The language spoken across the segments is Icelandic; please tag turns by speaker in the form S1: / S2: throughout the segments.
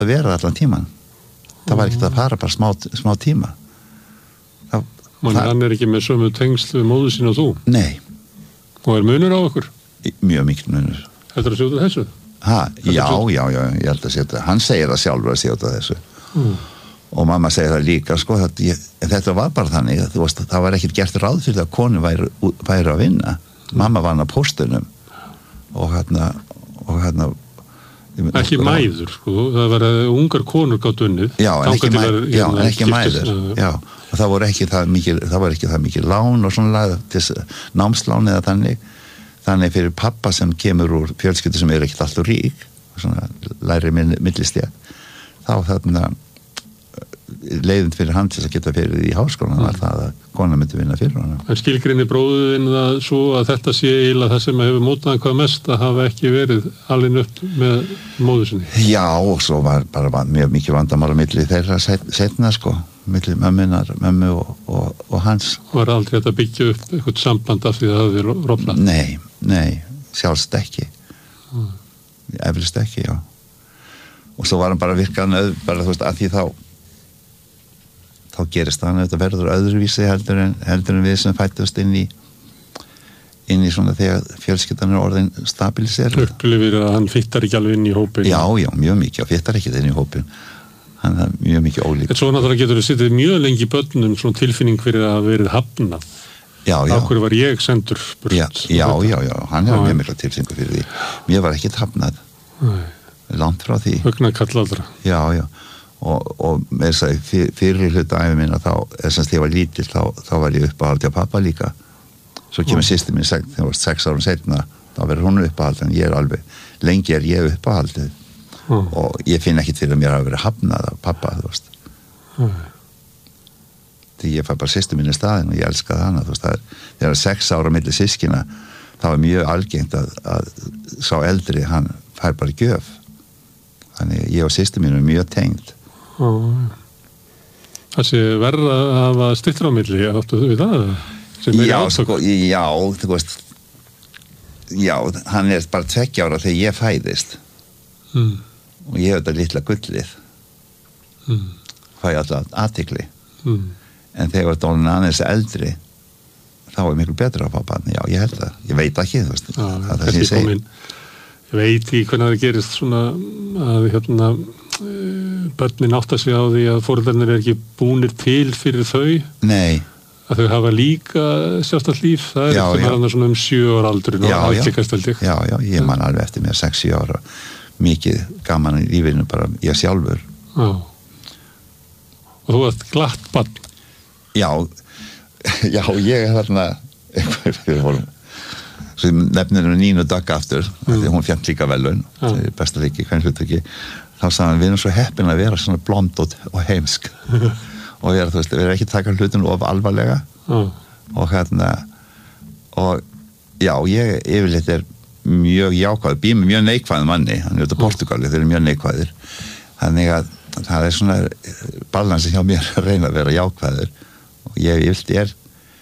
S1: að vera allan tíman það var ekkert að fara bara smá tíma
S2: hann ekki með sömu tengsl við móður sín og þú?
S1: Nei.
S2: Og munur á ykkur?
S1: Mjög mikil munur.
S2: Heldur að sé út af þessu?
S1: Já, ég held að sé þetta. Hann segir það sjálfur að sé út af þessu. Og mamma segir það líka, sko, þetta var bara þannig, það var ekkert gert ráð fyrir að konu væri að vinna. Mamma vann á póstunum og hérna
S2: ekki mæður, sko, það var ungar konur gátt unnið.
S1: Já, en ekki mæður. Já, og það var ekki það mikil lán og svona námslán eða þannig fyrir pappa sem kemur úr fjölskyldu sem ekkert alltaf rík, svona læri millistétt, þá þarna leiðin fyrir hann til að geta fyrir í háskólan var það að kona myndi vinna fyrir hann.
S2: En skilgrinni bróðin það svo að þetta sé eiginlega það sem hefur mótað hvað mest að hafa ekki verið alveg upp með móður sinni? Já, og svo var bara mjög mikið vandamál á milli þeirra setna, sko, milli mömmu og hans. Var aldrei þetta byggja upp eitthvað samband af því að það hefði rofnað? Nei, sjálfst ekki. Eflust ekki, já. Og svo var hann bara virkað bara, þú veist, að því þá gerist það að þetta verður öðruvísi heldur en við sem fættust inn í svona þegar fjölskyldan orðin stabilisera. Upplifir að hann fittar ekki alveg inn í hópin? Já, mjög mikið, og fittar ekki inn í hópin. Hann er mjög mikið ólík. En svo náttúrulega getur þú sittið mjög lengi í börnum svona tilfinning fyrir að verið hafnað. Já. Af hverju var ég sendur burt? Já, hann hefur mjög mikla tilfinningu fyrir því. Mér var ekkert hafnað. Langt frá því. Högna kallaldra. Já. Og með þess að fyrir hluta æfi minna þá, þess að ég var lítill þá var ég uppáhaldi á pappa líka. Svo kemur systir mín þegar ég var 6 árum seinna, þá verður hún uppáhaldi en ég alveg, lengi ég uppáhaldi og ég finn ekkert fyrir að mér hafa verið hafnað af pappa, þú veist. Því ég fæ bara systir mín í staðinn og ég elskaði hana, þú veist, þegar 6 ára milli systkina, það var mjög algengt að sá eldri, hann fær bara gjöf. Þannig ég og systir mín mjög tengd. Það sé verða að hafa styttra á milli, áttu þú við það? Já, þú veist, já, hann bara 2 ára þegar ég fæðist og ég hef þetta litla gullið fæ alltaf athygli en þegar þetta orðin aðeins eldri þá miklu betra á pappa, já, ég held það, ég veit ekki, þú veist, það sem ég segi. Ég veit í hvernig það gerist svona að börnin átta sig á því að foreldrarnir ekki búnir til fyrir þau. Nei. Að þau hafa líka sjálfstætt líf, það er svona 7 ára aldurinn og allikast held ég. Já, ég man alveg eftir mér 6-7 ára, mikið gaman í lífinu bara ég sjálfur. Já. Og þú varst glatt barn. Já, ég þarna við vorum nefnir Nínu Dögg aftur því hún fengt líka velun besta leiki, hvern hlutverki þá sagði hann, við erum svo heppin að vera svona blond og heimsk og við erum ekki taka hlutinu of alvarlega og og já, ég yfirleitt mjög jákvæður, býr með mjög neikvæðum manni hann út af Portugali, þeir eru mjög neikvæðir þannig að það svona balansi hjá mér að reyna að vera jákvæður og ég yfirleitt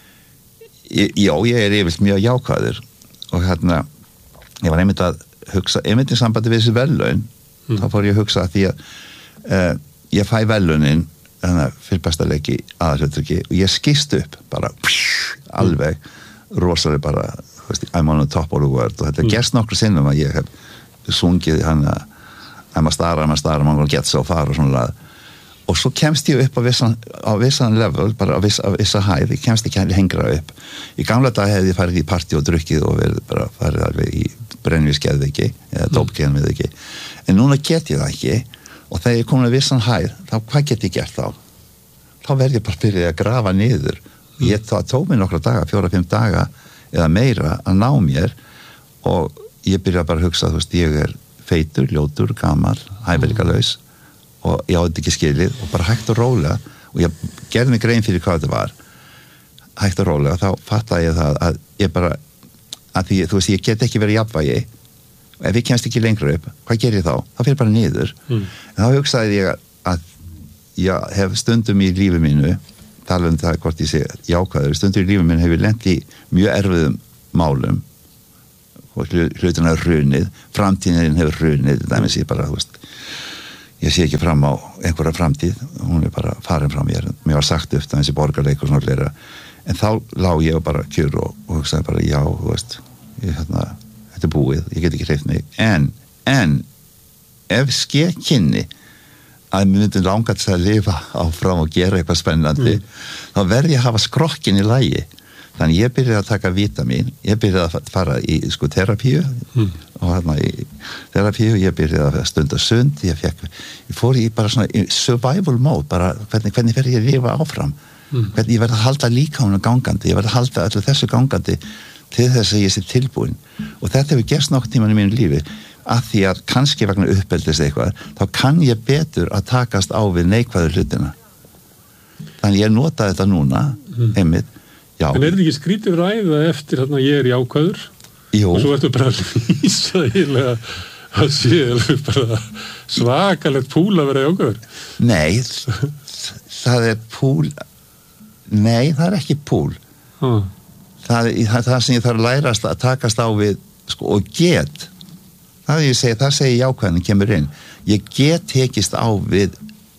S2: ég yfirleitt mjög jákvæður og ég var einmitt að hugsa, einmitt í sambandi við þessi verðlaun þá fór ég að hugsa að því að ég fæ verðlaunin fyrir besta leiki aðalhlutverki og ég skýst upp bara alveg rosalega bara, þú veist, I'm on the top of the world og þetta gerst nokkru sinnum að ég hef sungið I'm a star, I'm gonna get so far og svona og svo kemst ég upp á vissan level, bara á vissa hæð, ég kemst ekki hengra upp. Í gamla dag hefði ég farið í partí og drukkið og verið bara farið alveg í brennvísgeðveiki eða dópgeðveiki. En núna get ég það ekki og þegar ég komin að vissan hæð, þá hvað get ég gert þá? Þá verð ég bara byrjað að grafa niður. Það tók mér nokkra daga, 4-5 daga eða meira að ná mér og ég byrjað bara að hugsa, þú veist, ég feitur, ljótur, gamall, hæfileikalaus og ég átti ekki skilið og bara hægt og rólega og ég gerði mig grein fyrir hvað þetta var hægt og rólega, þá fattaði ég það að ég bara, að því, þú veist, ég get ekki verið jafnvægi og ef ég kemst ekki lengra upp, hvað ger ég þá? Það fyrir bara niður en þá hugsaði ég að ég hef stundum í lífi mínu tala það hvort ég sé jákvæður stundum í lífi mínu hef ég lent í mjög erfiðum málum og hlutina hrunið, framtíðin hefur hrunið, það með sér bara, þú veist
S1: ég sé ekki fram á einhverja framtíð, hún bara farin frá mér var sagt upp þessi borgarleik og svona fleira, en þá lá ég bara kjur og hugsaði bara, já, þú veist þetta búið, ég get ekki hreyft mig en ef kynni að mér myndi langa til að lifa áfram og gera eitthvað spennandi þá verð ég að hafa skrokkin í lagi, þannig ég byrjaði að taka vítamín, ég byrjaði að fara í terapíu og í terapíu ég byrjaði að stunda sund, ég fór í bara svona í survival mode, bara hvernig fer ég að lifa áfram, hvernig ég verð að halda líkamanum gangandi, ég verð að halda öllu þessu gangandi til þess að ég sé tilbúin og þetta hefur gerst nokkuð tíman í mínu lífi að því að kannski vegna uppeldis eitthvað, þá kann ég betur að takast á við neikvæðu hlutina þannig ég nota þetta núna einmitt, já.
S2: En þetta ekki skrítið ræða eftir þarna ég er jákvæður
S1: Jú.
S2: Og svo ertu bara að lýsa eiginlega að sé bara svakalegt púl að vera jákvæður?
S1: Nei, það er púl nei, það er ekki púl það sem ég þarf að lærast að takast á við og get það segi jákvæðin kemur inn ég get tekist á við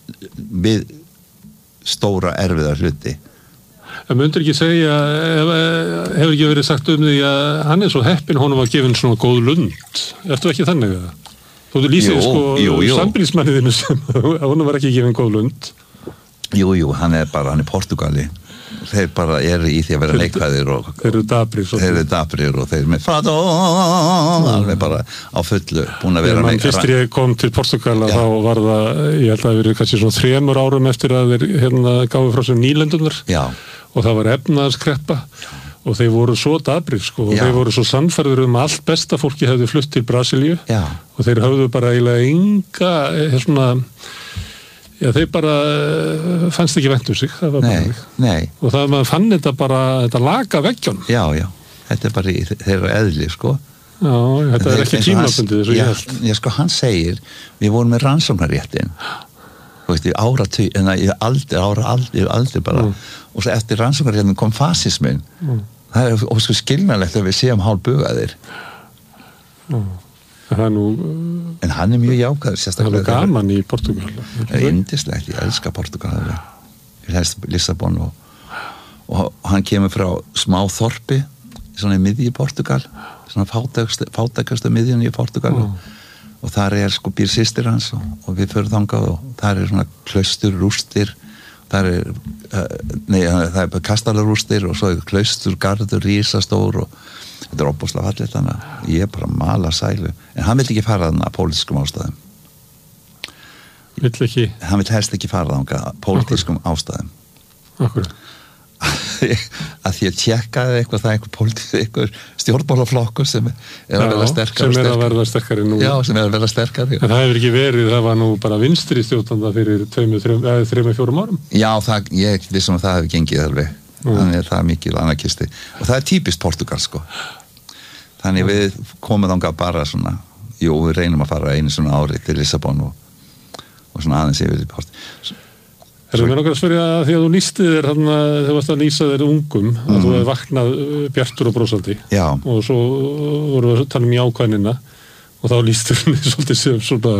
S1: stóra erfiða hluti
S2: Það myndir ekki segja hefur ekki verið sagt því að hann er svo heppinn honum var gefin svona góð lund ertu ekki þannig að þú lýsir sambýlismanniðinu sem honum var ekki gefin góð lund
S1: Jú, hann er Portugali þeir bara eru í því að vera neikvæðir og
S2: þeir eru daprir
S1: og þeir með alveg bara á fullu búin að vera
S2: neikvæðir fyrst ég kom til Portugal þá var það, ég held að það verið kannski svona 3 árum eftir að þeir gáðu frá sem nýlendunar og það var efnaðarskreppa og þeir voru svo daprir og þeir voru svo sannfærður að allt besta fólki hefði flutt til Brasilíu og þeir höfðu bara eiginlega enga svona þeir bara fannst ekki vænt sig, það var bara og það maður fann þetta bara, þetta laga veggjónum.
S1: Já, þetta er bara í þeirra eðli,
S2: Já, þetta er ekki tímabundið þessu ég held.
S1: Já, hann segir, við vorum með rannsóknarréttin, þú veist, í áratug, en í aldir bara, og svo eftir rannsóknarréttin kom fasismin, það er skiljanlegt að við séum hálfbugaðir.
S2: Það er nú
S1: en hann er mjög jákvæður sérstaklega
S2: það er gaman í Portugal
S1: það er yndislegt, ég elska Portugal ég helst Lissabon og hann kemur frá smá þorpi svona í miðju Portugal svona fátækastu miðjunni í Portugal og þar er býr systir hans og við förum þangað og þar er svona klaustur rústir þar það er kastalarústir og svo er klaustur, garður, rísastór og þetta er óbúslega fallið þannig að ég er bara að mala sælu en hann vill ekki fara þannig að pólitískum ástæðum hann vill helst ekki fara þannig að pólitískum ástæðum
S2: Akkur
S1: að því að tjekkaði eitthvað það einhver stjórnmálaflokkur sem er að verða sterkari nú sem er að verða sterkari
S2: en það hefur ekki verið, það var nú bara vinstri stjórnanda fyrir 3-4 árum
S1: já, ég vissum að það hefur gengið alveg þannig er það mikil anarkisti og það er típist Portugal þannig við komum þangað bara svona við reynum að fara einu svona ári til Lissabon og svona aðeins yfir í Portugal
S2: Erum við nokkar að spyrja að því að þú lýsti þér þegar þú varst að lýsa þér ungum að þú hefði vaknað bjartur og brósandi og svo voru við að tala jákvæðnina og þá lýstur við svolítið sem svona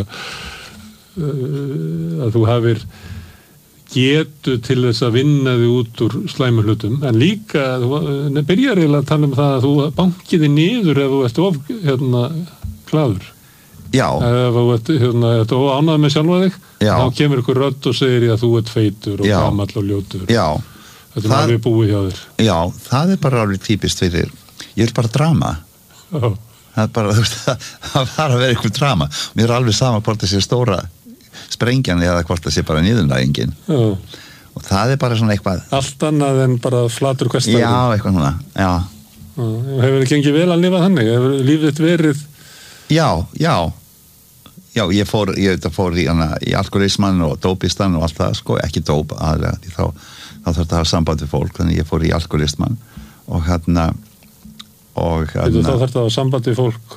S2: að þú hafir getu til þess að vinna þig út úr slæmu hlutum en líka, þú byrjar eiginlega að tala um það að þú bankiði niður ef þú ert of glaður ef þú ert of ánægð með sjálfa þig þá kemur ykkur rödd og segir að þú ert feitur og gamall og ljótur þetta er alveg búið hjá þér
S1: það er bara alveg típist fyrir ég vil bara drama það er bara, það var að vera ykkur drama mér er alveg sama hvort það sé stóra sprengjan eða hvort það sé bara niðurlægingin og það er bara svona eitthvað
S2: allt annað en bara flatur hversdagur
S1: eitthvað svona
S2: hefur það gengið vel að lifa þannig hefur lífið þitt verið
S1: ég fór í alkoholisman og dópistan og allt það ekki dóp aðlega þá þarf það að hafa samband við fólk þannig ég fór í alkoholisman og hérna
S2: þá þarf það að hafa samband við fólk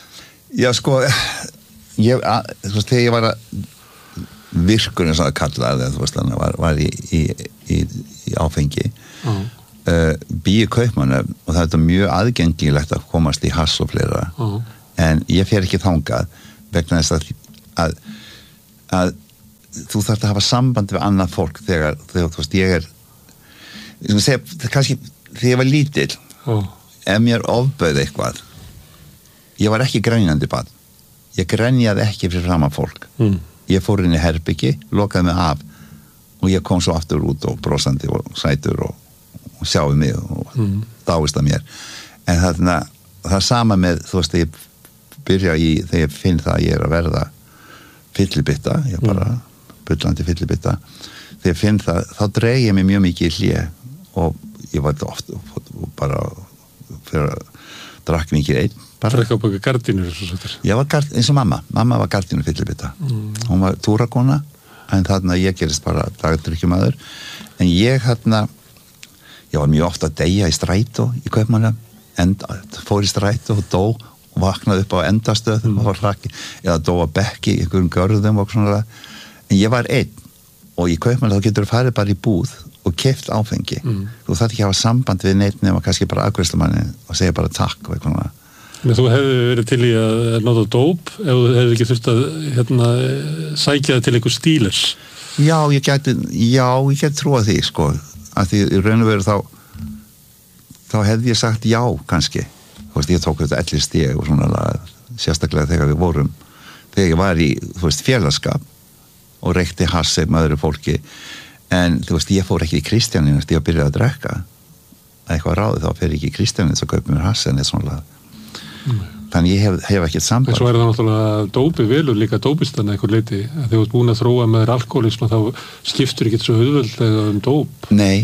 S1: þegar ég var að virkur eins og að kalla það var í áfengi býi Kaupmannahöfn og það er mjög aðgengilegt að komast í hass og fleira en ég fer ekki þangað vegna þess að að þú þarft að hafa samband við annað fólk þegar þú veist, ég kannski þegar ég var lítill ef mér ofbauð eitthvað ég var ekki grænjandi barn ég grenjaði ekki fyrir framan fólk ég fór inn í herbyggi, lokaði mig af og ég kom svo aftur út og brosandi og sætur og sjáði mig og dáist að mér en það sama með þú veist, ég byrja þegar ég finn það að ég að verða fyllibitta, ég bara bullandi fyllibitta, þegar ég finn það þá dreig ég mig mjög mikið í hlé og ég var oft og bara fyrir að drakk mikið einn bara.
S2: Drakk á baka gardínur
S1: ég var eins og mamma var gardínu fyllibitta hún var túrakona en þarna ég gerist bara dagdrykkjumaður en ég var mjög ofta að deyja í strætó í Kaupmannahöfn fór í strætó og dó og vaknaði upp á endastöðum eða dó að bekki í einhverjum görðum og svona en ég var einn og í Kaupmannahöfn þá getur þú farið bara í búð og keypt áfengi þú þarf ekki að hafa samband við neitt nema kannski bara afgreiðslumanni og segja bara takk og eitthvað
S2: Men þú hefði verið til í að nota dóp ef þú hefði ekki þurft að sækja það til einhver stílers
S1: Já, ég geti trúað því sko, að því í raun og veru þá hefði ég sagt já kannski, þú veist, ég tók þetta 11 stig og svona sérstaklega þegar við vorum, þegar ég var í þú veist, félagskap og reykti hass með öðru fólki en þú veist, ég fór ekki í Kristjaninn þegar ég byrjaði að drekka eitthvað ráði þá fer ekki í Kristjaninn svo kaupið mér hass en eitthvað svona þannig ég hef ekkert samband
S2: en svo það náttúrulega dópið velur líka dópistan eitthvað leiti, að þegar þú ert búin að þróa með þér alkoholism þá skiptur ekki svo auðveldlega dóp
S1: Nei,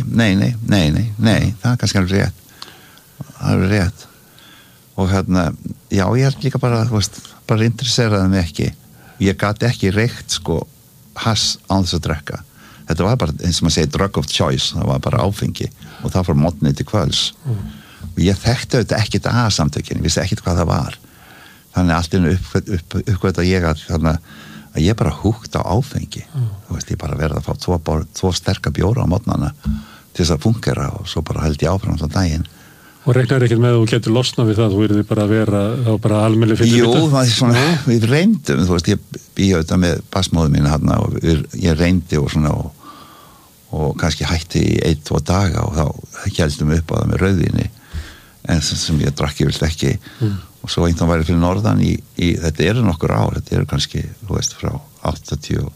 S1: það er kannski alveg rétt og já, ég held líka bara þú veist, bara interesseraði mig ekki ég gat ekki reykt sko hass án þess að drekka þetta var bara, eins og maður segir, drug of choice það var bara áfengi og það fór mótni til kvölds og ég þekkti auðvitað ekkert að samtökin, ég vissi ekkert hvað það var þannig allt inn uppgötta ég að ég bara húkt á áfengi þú veist, ég bara verði að fá tvo sterka bjóra á mótnana til þess að fungera og svo bara held ég áfram þann daginn
S2: Og regnar ekkert með að þú getur losnað við það, þú verður bara að vera þá bara almennileg fyllibitta?
S1: Jú, það er svona, við reyndum, þú veist, ég býði auðvitað með basmóðu mínu hérna og ég reyndi og svona og kannski hætti í 1-2 daga og þá heldum við upp á það með rauðvíni en sem ég drakk ég vilt ekki og svo einhvern væri fyrir norðan í þetta eru nokkur ár, þetta eru kannski, þú veist, frá 88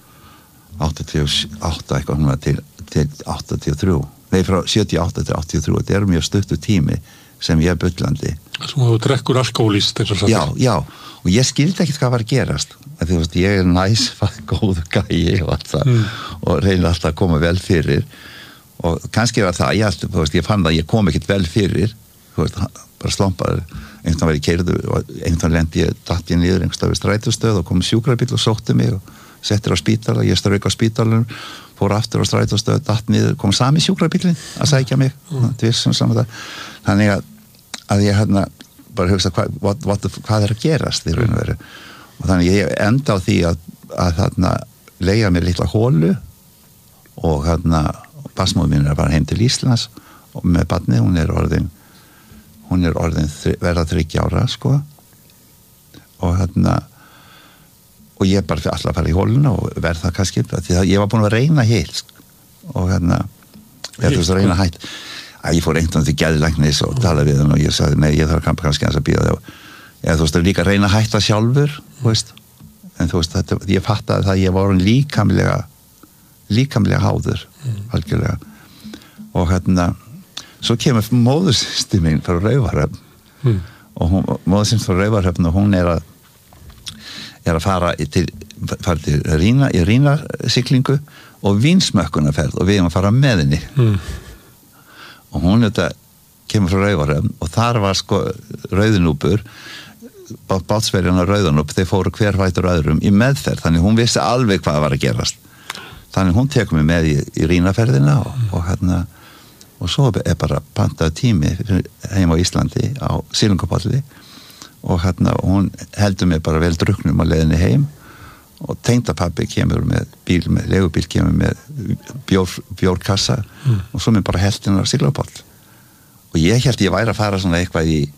S1: eitthvað svona til 83 Nei, frá 78 til 83, þetta er mjög stuttur tími sem ég er bullandi.
S2: Svo þú drekkur alkoholist, eins og sagt.
S1: Já, og ég skildi ekkert hvað var að gerast. Því, þú veist, ég er næs, góðu gæi og allt það og reynir alltaf að koma vel fyrir og kannski var það, ég fann það að ég kom ekkert vel fyrir, þú veist, bara slompaður, einhvern var ég keyrðu og einhvern lendi ég datt ég niður einhverstað við strætóstöð og kom sjúkrabíll og sótti mig og settir á spítala, ég strauk á spítalunum fór aftur á strætóstöð, datt niður kom sami sjúkrabíllinn að sækja mig þannig að ég bara hugsa hvað er að gerast í raun og veru og þannig ég enda á því að leigja mér litla hólu og basmóður mín er bara heim til Íslands og með barnið, hún er orðin verða 30 ára sko og ég bara alltaf að fara í hóluna og verða það kannski því að ég var búin að reyna hitt og ég þú veist að reyna hætt að ég fór einhvern til geðlæknis og tala við hann og ég sagði, nei, ég þarf kannski að býða það og þú veist að líka að reyna að hætta sjálfur þú veist, en þú veist þetta, ég fattaði það að ég var líkamlega háður algjörlega og svo kemur móðursystir mín frá Raufarhöfn og móðursystir frá Raufarhöfn og hún er að fara til Rína-siglingu og vínsmökkunarferð og við erum að fara með henni og hún kemur frá Raufarhöfn og þar var sko rauðinúpur bátsverjan og rauðinúp þeir fóru hver fætur öðrum í meðferð þannig hún vissi alveg hvað var að gerast þannig hún tekur mig með í Rínaferðina og svo er bara pantað tími heim á Íslandi á Silungapolli og hún heldur mig bara vel drukknum á leiðinni heim og tengdapabbi kemur með legubíl kemur með bjórkassa og svo mér bara held hennar á Silungapoll og ég held ég væri að fara svona eitthvað í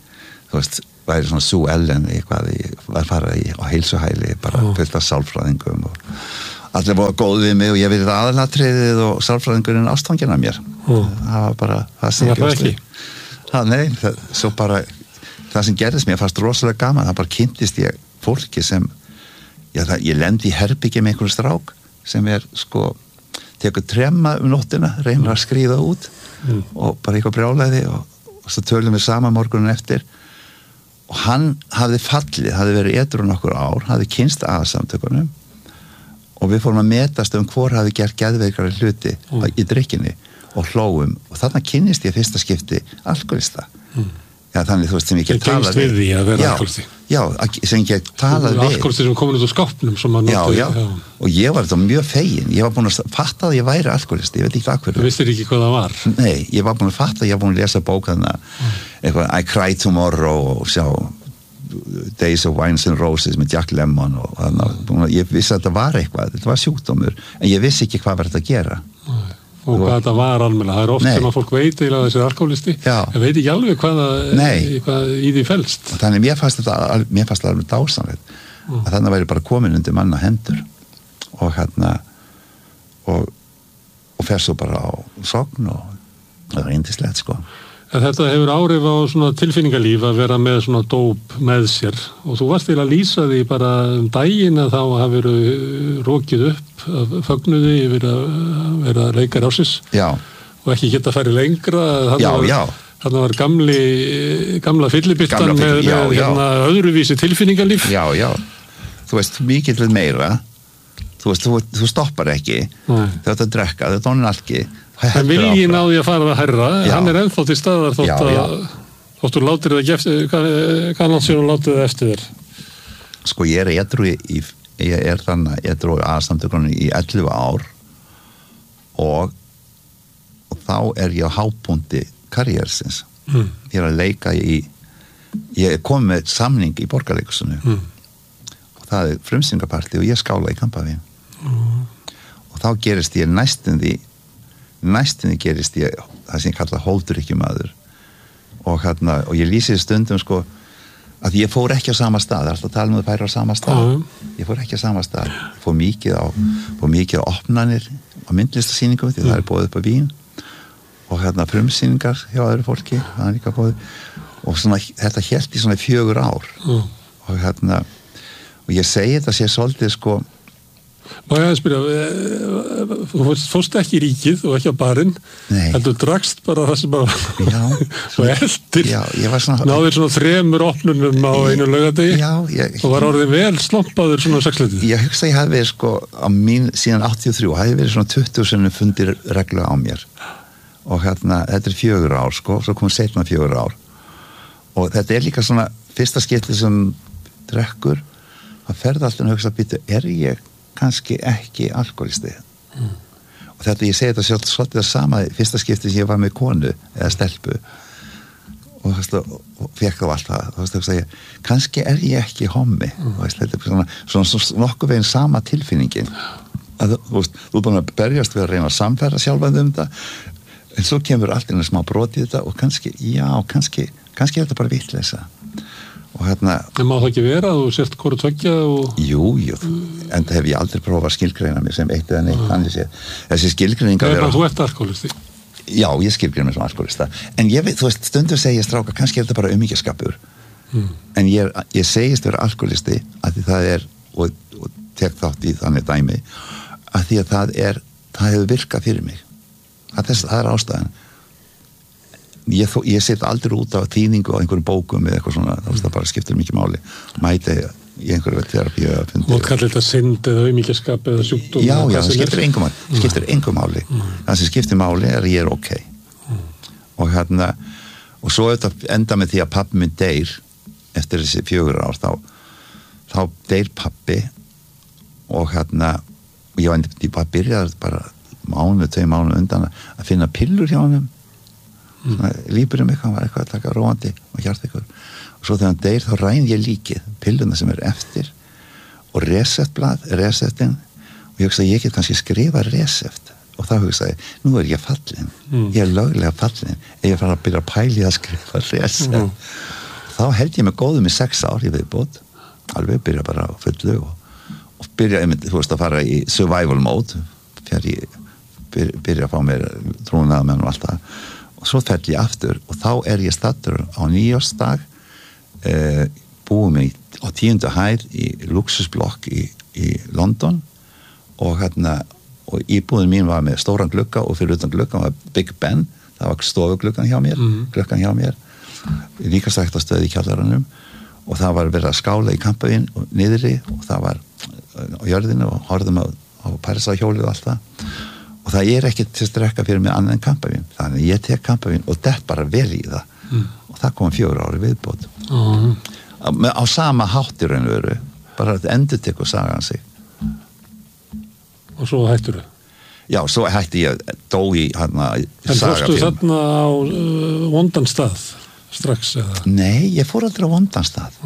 S1: þú veist, væri svona Sue Ellen eitthvað, var fara á heilsuhæli bara fullt af sálfræðingum og allir voru góð við mig og ég verið aðalatriðið og sálfræðingurinn ástfanginn af mér það var bara,
S2: það var ekki
S1: nei, svo bara það sem gerðist mér fannst rosalega gaman, það bara kynntist ég fólki sem ég lendi í herbyggi með einhverju strák sem sko tekur tremma nóttina, reynir að skríða út og bara eitthvað brjálæði og svo tölum við saman morgunin eftir og hann hafði fallið, hafði verið edrú nokkur ár, hafði kynst aðsamtökunum og við fórum að metast hvor hafði gert geðveikari hluti í drykkinni og hlóum og þarna kynnist ég fyrsta skipti alkoholista þannig þú veist sem ég get talað
S2: við því að vera alkoholisti
S1: sem ég get talað við
S2: alkoholisti sem komin út úr skápnum
S1: og ég var þetta mjög fegin ég var búin að fatta að ég væri alkoholisti ég veit ekki hvað
S2: þú vissir ekki hvað það var
S1: nei, ég var búin að fatta, ég var búin að lesa bók eitthvað I Cry Tomorrow og sjá Days of Wines and Roses með Jack Lemmon og ég vissi að þetta var eitthvað þetta var sjúkdómur, en ég vissi ekki hvað var þetta að gera
S2: og hvað þetta var almennilega, það oft sem að fólk veit eða þessi alkoholisti, en veit ekki alveg hvað í því felst
S1: þannig mér fannst þetta alveg dásamlegt að þannig væri bara komin undir manna hendur og og fer svo bara á sogn og það var yndislegt sko
S2: en þetta hefur áhrif á svona tilfinningalíf að vera með svona dóp með sér og þú varst til að lýsa því bara daginn að þá hafi verið rókið upp af fögnuði yfir að vera leikar ársins og ekki geta að færi lengra þannig var gamla fyllibittan með öðruvísi tilfinningalíf
S1: þú veist, mikið við meira þú stoppar ekki þetta að drekka, þetta er alki
S2: en viljið náði að fara að herra hann er ennþá til staðar þóttu látir það ekki eftir hvað nátt sér hún látið það eftir þér
S1: sko ég er edrú ég er þannig edrú aðsamtökunum í 11 ár og þá er ég á hápunkti karriersins ég er að leika ég kom með samning í Borgarleikhúsinu og það er frumsýningarpartí og ég skála í Kampavín og þá gerist ég næstunni gerist ég það sem ég kalla hóldrykkjumaður og ég lýsi stundum sko að ég fór ekki á sama stað það er alltaf að tala um að færa á sama stað ég fór ekki á sama stað ég fór mikið á opnanir á myndlistasýningum því það er boðið upp á Vín og frumsýningar hjá öðru fólki það er líka boðið og svona, þetta hélt í svona 4 ár og ég segi þetta sé svolítið sko
S2: Má ég að spyrja, þú fórst ekki í ríkið og ekki á barinn, en þú drakst bara það sem bara og eldir, náðir svona 3 opnunum á einu laugardegi og var orðin vel slompaður svona 6-leitið.
S1: Ég hugsa að ég hafi verið sko, síðan 83, hafi verið svona 20 sem fundir regla á mér og þetta er 4 ár sko, svo kom seinna 4 ár og þetta er líka svona fyrsta skipti sem drekkur, það ferði alltaf að hugsa að býta, er ég kannski ekki alkoholisti og þetta ég segi þetta svolítið að sama fyrsta skipti sem ég var með konu eða stelpu og fekk þá allt það kannski er ég ekki hommi þetta er svona nokkuð veginn sama tilfinningin að þú er búin að berjast við að reyna að samfæra sjálfan þetta en svo kemur allt inn að smá brot í þetta og kannski er þetta bara vitleysa og
S2: en má það ekki vera að þú sért hvort tveggja og
S1: jú, en það hef ég aldrei prófað að skilgreina mig sem eitt eða neitt þannig séð þessi skilgreining að vera
S2: þú ert alkoholisti
S1: já, ég skilgreina mig sem alkoholista en ég veit, þú veist, stundum segja stráka kannski er þetta bara umhyggjaskapur en ég segist vera alkoholisti að því það er og tek þátt í þannig dæmi að því að það hefur virkað fyrir mig það er ástæðan ég set aldrei út á þýðingu á einhverjum bókum eða eitthvað svona, það bara skiptir mikið máli mæti í einhverju terapíu
S2: og kallir þetta synd eða umhyggjaskap eða sjúkdóm
S1: já, það skiptir engum máli það sem skiptir máli er að ég er ok og svo þetta enda með því að pabbi minn deyr eftir þessi 4 ár þá deyr pabbi og ég bara byrjaði bara 2 mánuð undan að finna pillur hjá honum lípur eitthvað, hann var eitthvað að taka róandi og hjart eitthvað og svo þegar hann deyr þá ræn ég líkið pilluna sem er eftir og receptin og ég hugsa að ég get kannski skrifa recept og þá hugsa ég, nú er ég fallin ég er löglega fallin ég fara að byrja að pæli að skrifa recept þá held ég mig góðum í 6 ár í viðbót, alveg byrja bara á fullu og byrja þú veist að fara í survival mode byrja að fá mér trúnaðarmenn og allt það og svo fell ég aftur og þá ég staddur á nýjársdag búum ég á 10. hæð í luxusblokk í London og og íbúðin mín var með stóran glugga og fyrir utan gluggan var Big Ben, það var stofugluggan hjá mér líka sagt á stöði í kjallaranum og það var verið að skála í kampavín og niðri og það var á jörðinu og horfðum á Parísarhjólið og allt það og það ekki til að drekka fyrir mig annað en kampavín þannig ég tek kampavín og dett bara vel í það og það kom 4 ári viðbót á sama hátt í raun og veru bara að endur tekur sagan sig
S2: og svo hættur þau?
S1: Já, svo hætti ég dó í
S2: en fórstu þarna á vondan stað strax eða?
S1: Nei, ég fór aldrei á vondan stað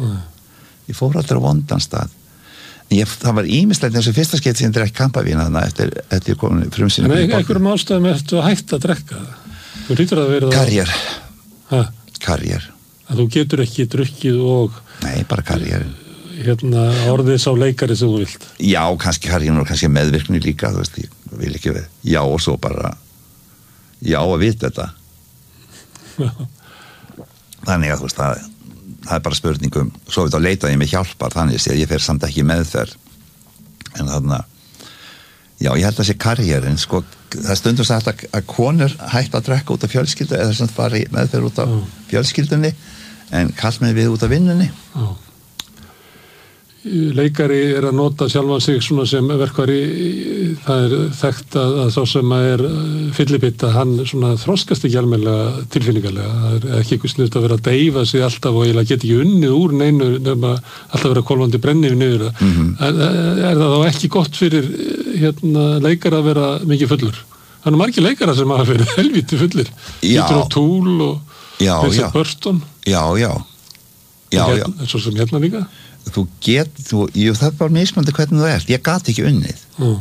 S1: það var ýmislegt eins og fyrsta skeitt sem ég drekk kampavín eftir komin frumsýning
S2: en einhverjum ástæðum ertu að hætta að drekka þú hlýtur að vera
S1: karriér
S2: að þú getur ekki drukkið og
S1: nei, bara karriér
S2: orðið sá leikari sem þú vilt
S1: já, kannski karriér og kannski meðvirkni líka þú veist, ég vil ekki við já og svo bara já að vita þetta þannig að þú veist það bara spurningum svo við þá leita ég mig hjálpar þannig að ég fer samt ekki meðferð en þarna já, ég held að sé karriérin sko, það stundum sagt að konur hætt að drekka út af fjölskyldu eða sem fara í meðferð út af fjölskyldunni en kallmenn við út af vinnunni
S2: leikari að nota sjálfan sig svona sem verkvari það þekkt að sá sem fyllibitta, hann svona þroskast ekki almennilega tilfinningarlega það ekki eitthvað sniðt að vera að deyfa sig alltaf og eiginlega get ekki unnið úr neinu nema alltaf vera kolvandi brennið niður það þá ekki gott fyrir leikara að vera mikið fullur það margir leikara sem hafa verið helviti fullir Peter O'Toole og Richard Burton svo sem líka
S1: það er bara mismandi hvernig þú ert ég gat ekki unnið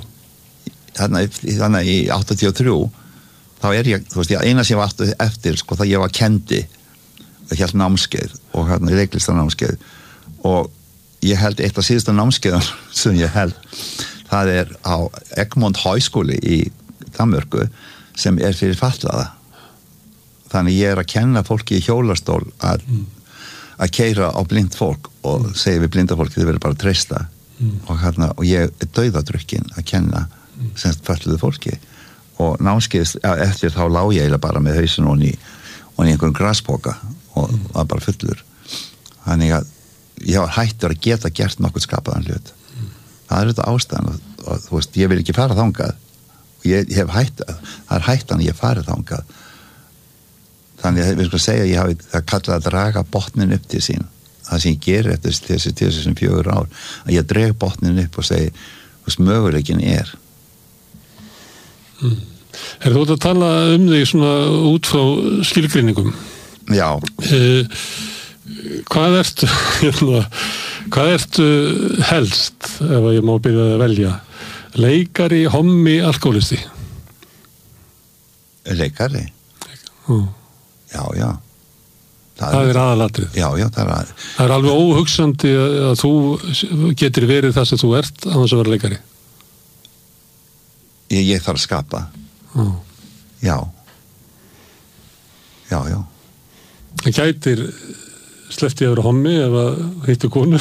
S1: þannig í 83 þá ég, þú veist, eina sem ég var eftir sko það ég var kendi það held námskeið og í leiklistanámskeið og ég held eitt af síðustu námskeiðan sem ég held það á Egmont Háskóli í Danmörku sem fyrir fatlaða þannig ég að kenna fólki í hjólastól að keyra á blind fólk og segja við blinda fólki þið verður bara að treysta og ég dauðadrukkin að kenna semst fötluðu fólki og námskeið eftir þá lá ég bara með hausin og í einhverjum graspoka og var bara fullur þannig að ég var hættur að geta gert nokkuð skapaðan hlut það þetta ástæðan og þú veist, ég vil ekki fara þangað og ég hef það hættan ég farið þangað þannig að við sko segja ég hafi það kallað að draga botnin upp til sín það sem ég gerir eftir þessi 4 ár að ég dreg botnin upp og segi hvers möguleikin
S2: þú að tala þig svona út frá skilgreiningum
S1: já
S2: hvað ertu helst ef ég má byrja að velja leikari, hommi, alkoholisti
S1: leikari já það
S2: aðalatrið
S1: já,
S2: það alveg óhugsandi að þú getur verið það sem þú ert að þess að vera leikari
S1: ég þarf að skapa já
S2: það gætir sleppti að vera hommi ef að hittu konu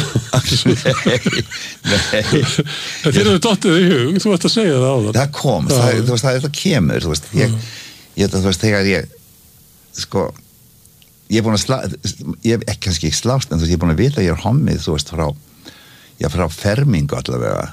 S2: nei þér hefur dottið í hug þú ert að segja það á
S1: það kom, það kemur þú veist, þegar ég sko ég búin að ég kannski ekki slást en þú veist, ég búin að vita að ég hommið þú veist, frá fermingu allavega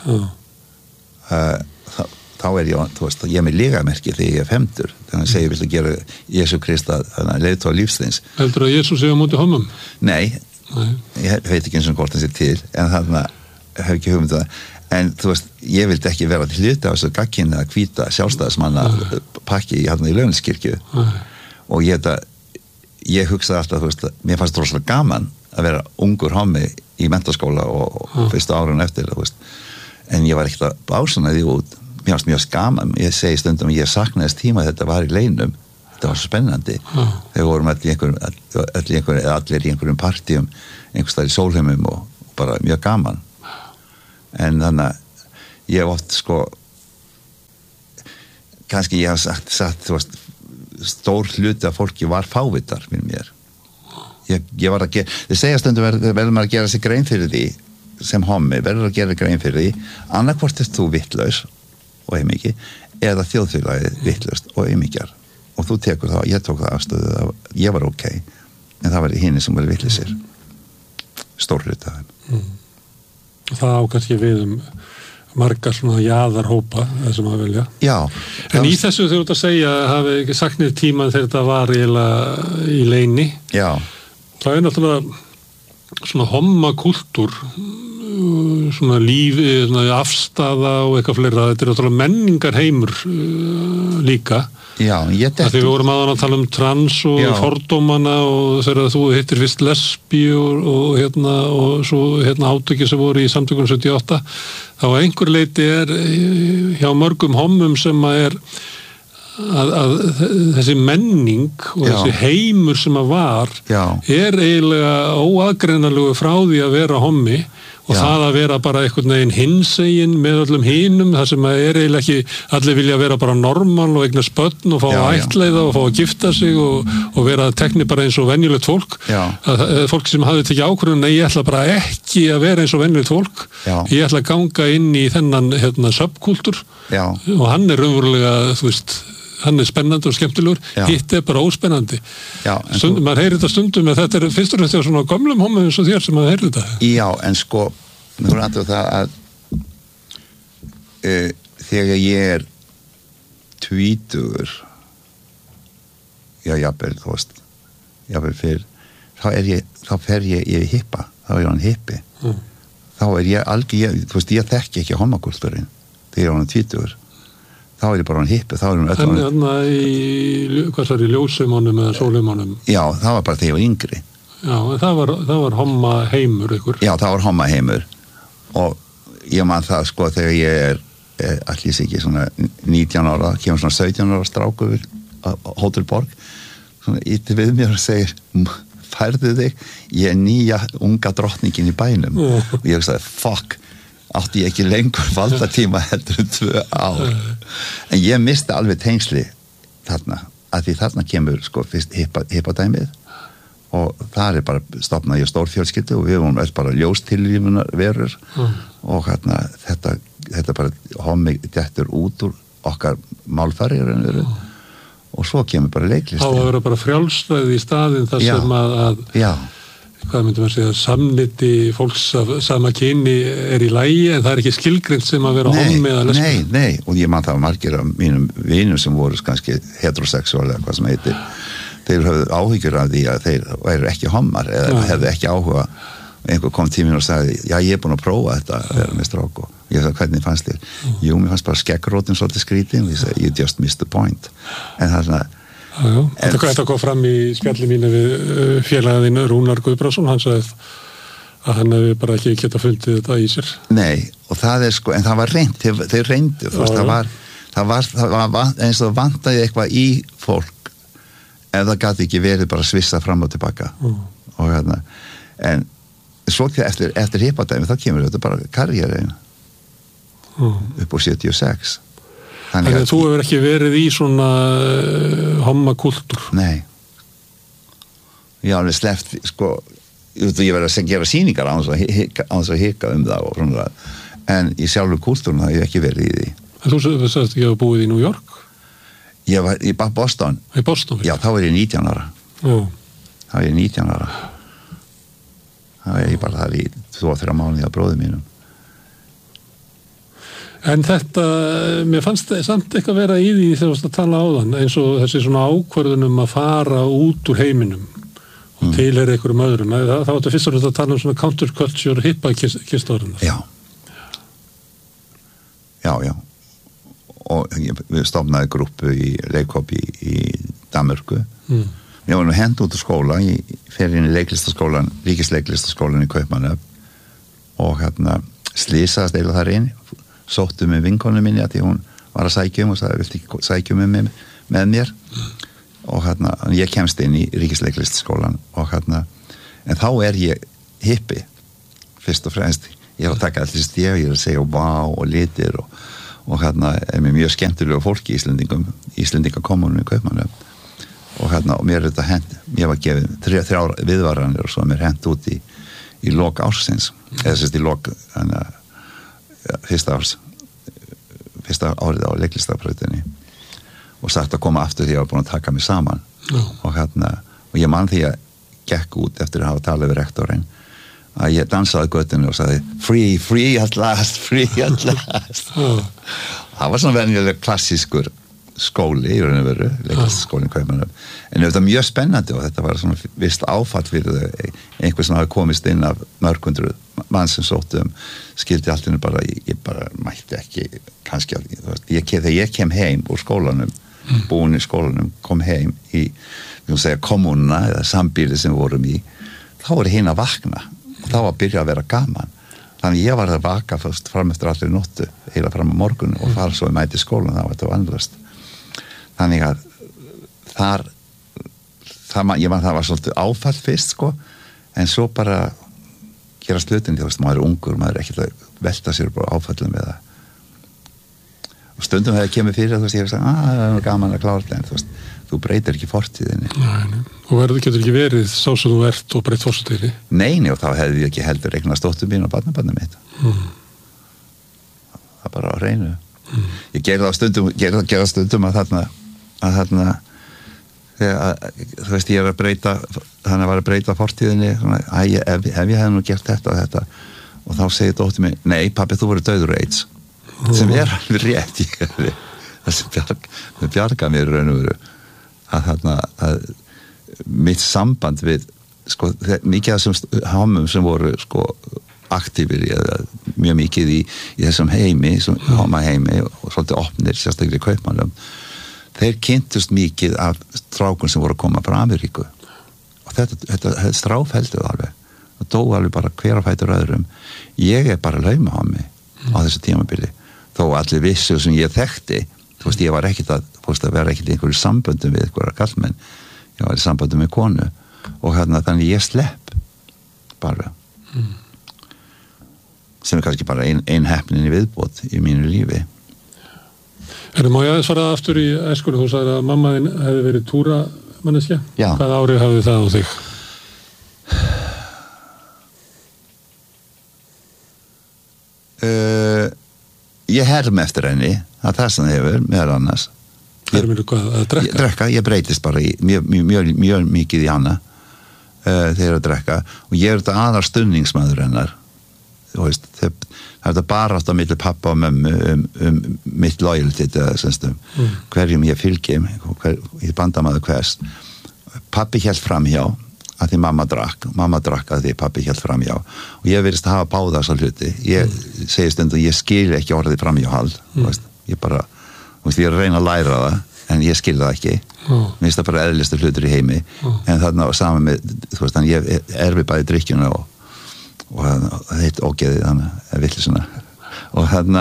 S1: þá ég þú veist, ég með ligamerki þegar ég 50 þannig að segja, viltu gera Jesú Krist að leiðtoga lífsins
S2: heldur að Jesú sé á móti hommum?
S1: Nei, ég veit ekki eins og hvort það sé til en þannig að hef ekki hugmynd það en þú veist, ég vildi ekki vera til hluti á þessu gagkinni að hvíta sjálfstæðismanna pakki í Laugardalskirkju og ég hugsaði alltaf, þú veist, mér fannst rosalega gaman að vera ungur hommi í menntaskóla og fyrstu árun eftir, þú veist, en ég var ekkert að básuna því út, mér fannst mjög gaman, ég segi stundum ég saknaðist tíma þetta var í leinum, það var svo spennandi þegar vorum allir í einhverjum partíum einhvers staðar í Sólheimum og bara mjög gaman en þannig að ég oft sko kannski ég haf sagt þú veist, stór hluti af fólki var fávitar fyrir mér ég var að gera, þið segja stundum verður maður að gera sig grein fyrir því sem hommi, verður að gera grein fyrir því annarkvort þú vittlaus og heimiki, eða þjóðfélagið vittlaust og heimikjar og þú tekur það, ég tók það afstöðu að ég var ok, en það var hinni sem var vittlisir stór hluti af þeim
S2: Það á kannski við marga svona jaðarhópa þessum að velja.
S1: Já.
S2: En í þessu þegar þú ert að segja hafi ekki sagt niður tíman þegar þetta var eiginlega í leyni.
S1: Já.
S2: Það náttúrulega svona hommakúltúr svona lífi, svona afstaða og eitthvað fleira. Þetta er náttúrulega menningarheimur líka.
S1: Já,
S2: Því við vorum aðan að tala trans og fordómana og þegar þú hittir fyrst lesbí og svo átöki sem voru í samtökunum 78 þá einhver leiti hjá mörgum hommum sem að þessi menning og þessi heimur sem að var eiginlega óaðgreinanlegu frá því að vera hommi og það að vera bara einhvern veginn hinsegin með öllum hinum, það sem að eiginlega ekki allir vilja vera bara normal og eignast börn og fá að ættleiða og fá að gifta sig og vera tekni bara eins og venjulegt fólk fólk sem hafði tekið ákvörðun nei, ég ætla bara ekki að vera eins og venjulegt fólk ég ætla að ganga inn í þennan subkultúr og hann raunverulega, þú veist hann spennandi og skemmtilegur, hitt bara óspennandi maður heyrir þetta stundum en þetta fyrst og fremst svona gömlum hommum eins og þér sem maður heyrir þetta
S1: Já, en sko, mér voru andrið það að þegar ég tvítugur jafnvel, þú veist jafnvel fyrr þá fer ég hippa, þá hann hippi þá ég algjör, þú veist, ég þekki ekki hommakultúrin þegar hann tvítugur þá ég bara hann hippi, þá hann
S2: öll hvað það í ljósumónum eða sólumónum
S1: Já, það var bara þegar ég var yngri
S2: Já, en það var homma heimur ykkur
S1: Já, það var homma heimur og ég man það sko þegar ég allir sé ekki svona 19 ára kemur svona 17 ára stráku á Hótel Borg svona ítti við mér og segir færðu þig, ég nýja unga drottningin í bænum og ég sagði, fuck átti ég ekki lengur valdatíma heldur 2 ár en ég misti alveg tengsli þarna, að því þarna kemur sko fyrst hippadæmið og það bara stofnaði ég stór fjölskyldu og við vorum öll bara ljóstilífunar verur og þetta bara hommi dettur út úr okkar málfæri og svo kemur bara leiklisti
S2: Þá að vera bara frjálsræði í staðinn þar sem að hvað myndum að segja, samniti fólks af sama kyni í lagi en það ekki skilgreint sem að vera hommi eða lesbi.
S1: Nei, og ég man það margir af mínum vinum sem voru kannski heterosexuáli eða hvað sem heitir þeir höfðu áhyggjur af því að þeir væru ekki hommar eða hefðu ekki áhuga einhver kom tíminn og sagði, já ég búin að prófa þetta að vera með strák og ég sagði, hvernig fannst þér? Jú, mér fannst bara skeggrótin svolítið skrítin og ég sagði, you just missed the point en það er svona
S2: Þetta kom fram í spjalli mínu við félagaðinu Rúnar Guðbrandsson, hann sagði að hann hefði bara ekki geta fundið þetta í sér.
S1: Nei, og það sko, en það var reynd, þeir reyndu, þú veist, það var eins og vantaði eitthvað í fólk ef það gæti ekki verið bara svissa fram og tilbaka. Og en svo eftir hippadæmi, þá kemur þetta bara karriérin upp á 76.
S2: Þannig að þú hefur ekki verið í svona hommakúltúr.
S1: Nei. Ég alveg sleppt, sko, ég verið að gera sýningar án þess að hika það og svona. En í sjálfu kúltúrun það hef ég ekki verið í því.
S2: En þú sagðist ekki að hafa búið í New York?
S1: Ég var í Boston.
S2: Í Boston?
S1: Já, þá var ég 19 ára. Þá var ég 19 ára. Þá var ég bara þar í 2-3 mánuði á bróður mínum.
S2: En þetta, mér fannst samt eitthvað vera í því þegar þú varst að tala á þann eins og þessi svona ákvörðunum að fara út úr heiminum og tilheyra einhverjum öðrum. Það áttu fyrst að tala um svona counterculture hippa kistóðurinnar.
S1: Já. Og við stofnaði grúppu í leikhóp í Danmörku. Ég var nú hent út úr skóla, ég fer inn í leiklistaskólan, ríkisleiklistaskólan í Kaupmannahöfn og slísaðast eiginlega þar inn. Sóttu með vinkonu minni að því hún var að sækja og sagði, viltu ekki sækja með mér og ég kemst inn í ríkisleiklistskólan og en þá ég hippi fyrst og fremst, ég að taka allir stef, ég að segja vá og litir og mér mjög skemmtilega fólki Íslendingakommunum í Kaupmannahöfn og mér þetta hent, mér var gefið 3 viðvaranir og svo mér hent út í lok ársins eða sérst í lok fyrsta árið á leiklistafbrautinni og sagt að koma aftur því að ég var búin að taka mig saman og ég man því að gekk út eftir að hafa talað við rektorinn að ég dansaði göttinu og sagði free at last það var svona venjulega klassískur skóli í raun og veru, leiklistaskólinn Kaupmannahöfn en þetta mjög spennandi og þetta var svona vist áfall fyrir einhver sem hafi komist inn af mörg hundruð mann sem sóttum skildi allt innu bara, ég bara mætti ekki kannski, þegar ég kem heim úr skólanum, búin í skólanum kom heim í, við höfum segja kommununa eða sambýli sem við vorum í þá voru hinn að vakna og þá var að byrja að vera gaman þannig ég var að vaka fyrst fram eftir allir nóttu heila fram á morgun og fara svo mæti skólan, það var þetta vandrast þannig að ég man það var svolítið áfall fyrst sko, en svo bara gera slutin, þú veist, maður ungur maður ekkert að velta sér bara áfallum við það og stundum þegar kemur fyrir þú veist, ég hef sagt, það er gaman að klára þetta en þú veist, þú breytir ekki fortíðinni
S2: og getur ekki verið sá sem þú ert og breytt fortíðinni
S1: Nei, og þá hefði ég ekki heldur eignast dóttur mín og barnabarnið mitt það bara á hreinu ég gerði það stundum að þarna þegar, þú veist, ég að breyta þannig að var að breyta fortíðinni svona, ef ég hefði nú gert þetta og þá segir dóttir mig, nei pabbi þú voru dauður AIDS sem alveg rétt það sem bjarga mér raun og veru að mitt samband við sko, mikið af þessum hámum sem voru sko aktífir mjög mikið í þessum heimi háma heimi og svolítið opnir sérstaklega í Kaupmannahöfn þeir kynntust mikið af strákun sem voru að koma frá Ameríku og þetta stráfældu alveg og dó alveg bara hver að fætur öðrum ég bara lauma á mig á þessu tímabili þó allir vissu sem ég þekkti þú veist ég var ekkit að vera ekkit í einhverju samböndum við einhverja kallmenn ég var í samböndum með konu og þannig ég slepp bara sem kannski bara ein heppnin í viðbót í mínu lífi
S2: Má ég aðeins fara aftur í æskunni, þú sagði að mamma þín hefði verið túramanneskja. Hvað árið hafði það á þig?
S1: Ég herm eftir henni, það sem hefur, meðal annars.
S2: Hermir þú hvað, að drekka?
S1: Drekka, ég breytist bara mjög mikið í hana þegar að drekka og ég þetta aðar stunningsmaður hennar. Þú veist, það þetta bara átt á milli pappa og mömmu mitt loyalty hverjum ég fylgi ég bandamaður hvers pappi hélt framhjá að því mamma drakk að því pappi hélt framhjá og ég verðist að hafa báða þessa hluti ég segi stundum, ég skil ekki orðið framhjáhald ég bara, ég er að reyna að læra það en ég skil það ekki mér finnst það bara eðlistu hlutur í heimi en þarna saman með, þú veist, þannig ég erfi bæði drikkjuna og þetta ógeði þannig að villi svona og þarna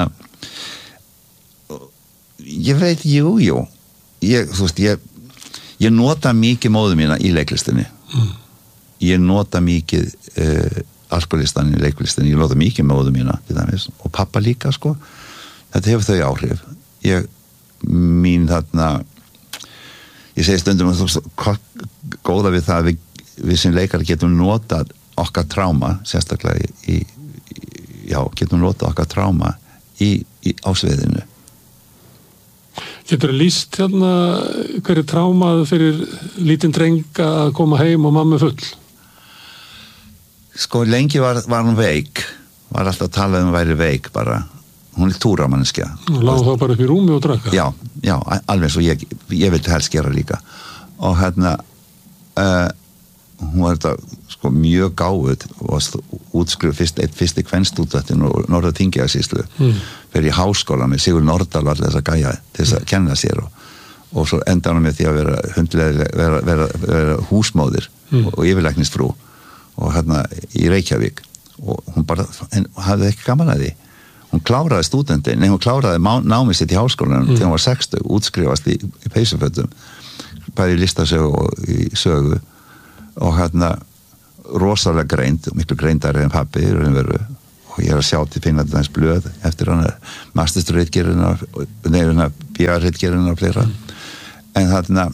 S1: ég veit, jú þú veist, ég nota mikið móðu mína í leiklistinni ég nota mikið alkoholistan í leiklistinni ég nota mikið móðu mína og pappa líka sko þetta hefur þau áhrif mín þarna ég segi stundum góða við það að við sem leikar getum notað okkar tráma, sérstaklega getum notað okkar tráma á sviðinu.
S2: Getur lýst hérna hverju trámað fyrir lítinn dreng að koma heim og mamma full?
S1: Sko, lengi var hún veik, var alltaf að tala um að væri veik bara. Hún túramanneskja.
S2: Lág þá bara upp í rúmi og drakka?
S1: Já, alveg svo ég vildi helst gera líka. Og hérna, hún var þetta sko mjög gáð og útskrifu fyrsti kvenstúdentinn og Norður-Þingeyjarsýslu fyrir í háskóla með Sigur Nordal og allir þess að gæja til þess að kenna sér og svo endaði hann með því að vera húsmóðir og yfirlæknisfrú og hérna í Reykjavík og hún bara hafði ekki gaman að því hún kláraði námið sitt í háskólanum þegar hún var 60, útskrifast í peysufötum bæði í listasögu og í sögu og hérna rosalega greind, miklu greindari en pabbi og ég að sjá til Finnlands blöð eftir hana mastersritgerðina nefnina BA-ritgerðina og fleira en þarna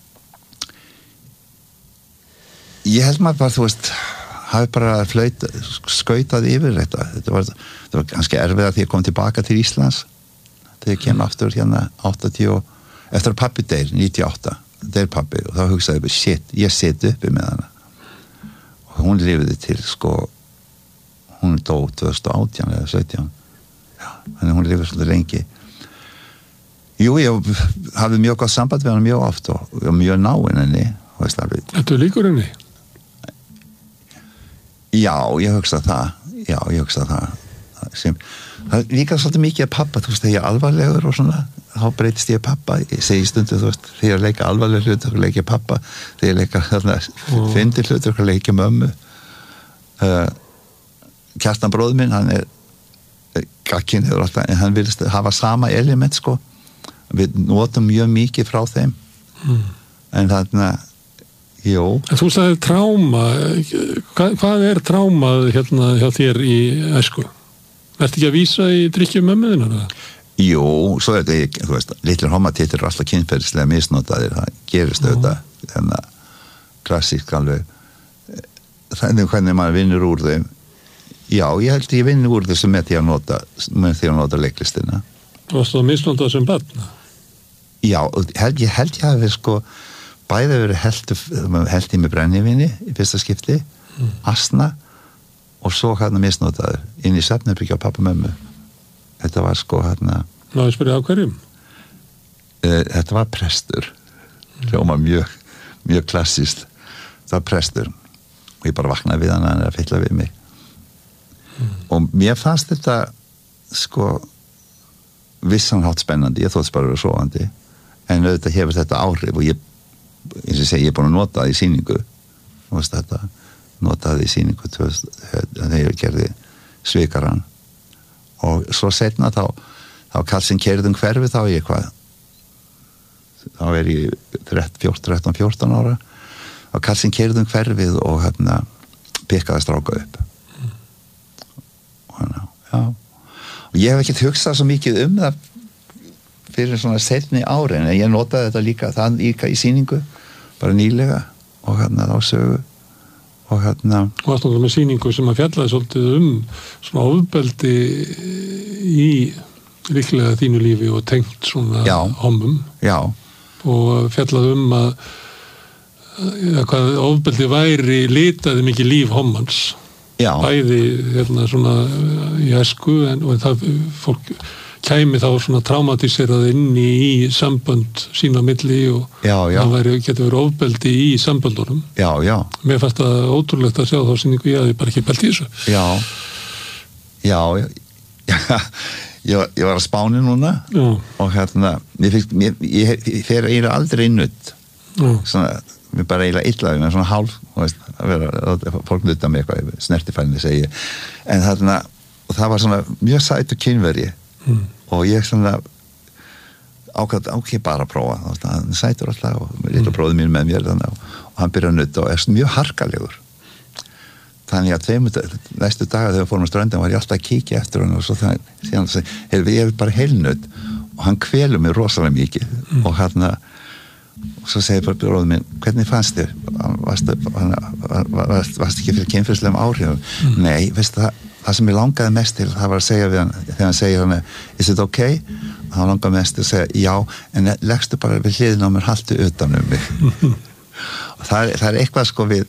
S1: ég held maður bara, þú veist hafi bara skautað yfir þetta var ganske erfið að því ég kom tilbaka til Íslands þegar ég kem aftur hérna 80 eftir að pabbi deyr 98 deyr pabbi og þá hugsaði ég shit, ég seti uppi með hana og hún lifiði til hún dó 2018 eða 17 já, þannig hún lifiði svolítið lengi ég hafði mjög gott samband við hana mjög oft og mjög náinn henni
S2: Þetta líkur henni?
S1: Já, ég hugsa það það er líka svolítið mikið að pappa, þú veist, þegar ég er alvarlegur og svona, þá breytist ég pappa ég segi stundu, þú veist, þegar ég leika alvarleg hlutur, þá leik ég pappa, þegar ég leika fyndir hlutur, þá leik ég mömmu Kjartan bróður minn, hann er gakkinn hefur alltaf, en hann vilist hafa sama element, sko við notum mjög mikið frá þeim en þarna jú.
S2: En þú sagði tráma hvað er trámað hérna hjá þér í æsku? Ertu ekki að vísa í drykkju mömmuðina?
S1: Jú, svo er þetta, þú veist, litlir hommatittir eru alltaf kynferðislega misnotaðir, það gerist auðvitað, þannig að klassísk alveg, þannig hvernig maður vinnur úr þeim. Já, ég held ég vinnur úr þessu með því að nota leiklistina.
S2: Þú varst það misnotað sem barn?
S1: Já, ég held ég hafi sko, bæði verið held í með brennivíni í fyrsta skipti, asna, og svo hérna misnotaður inn í svefnherbergi á pappa og mömmu. Þetta var sko hérna
S2: Ná, ég spyrja á hverjum?
S1: Þetta var prestur hljóma mjög klassískt það var prestur og ég bara vaknaði við hann að fylla við mig og mér fannst þetta sko vissanhátt spennandi, ég þótt bara vera sofandi en auðvitað hefur þetta áhrif og ég eins og segi, ég er búin að nota það í sýningu þú veist þetta notaði í sýningu þegar ég gerði Svikaran og svo setna þá kallsinn keyrðum hverfi þá ég þá er ég 13-14 ára og kallsinn keyrðum hverfið og hérna pikkaði stráka upp og hérna, já og ég hef ekkert hugsað svo mikið það fyrir svona setni ári en ég notaði þetta líka í sýningu bara nýlega og hérna þá sögu og hérna
S2: og alltaf með sýningu sem að fjallaði svolítið svona ofbeldi í líklega þínu lífi og tengt svona hommum og fjallaði að hvað ofbeldi væri litaði mikið líf hommans bæði hérna svona í æsku og það fólk kæmi þá svona traumatiserað inni í sambönd sína milli og það getur verið ofbeldi í samböndunum.
S1: Já.
S2: Mér fannst það ótrúlegt að sjá þá sýningu ég hafði bara ekki pælt í þessu.
S1: Ég var að Spáni núna og hérna, ég fer eiginlega aldrei nudd. Svona, mér bara eiginlega illa með svona hálf, fólk nudda mig eitthvað, snertifælni segi ég. En þarna, og það var svona mjög sætur kynveri og ég svona ákveð bara að prófa hann sætur alltaf og litla bróður mín með mér og hann byrjar að nudda og er mjög harkalegur þannig að næstu daga þegar við fórum á ströndin var ég alltaf að kíkja eftir hann og svo síðan ég er bara heilnudd og hann kvelur mig rosalega mikið og hérna og svo segir bara bróður minn hvernig fannst þér? Varst ekki fyrir kynferðislegum áhrifum? Nei, veistu það sem ég langaði mest til það var að segja við hann þegar hann segir hann is it okay? Og hann langaði mest til að segja já en leggstu bara við hliðina á mér haltu utan mig og það er eitthvað sko við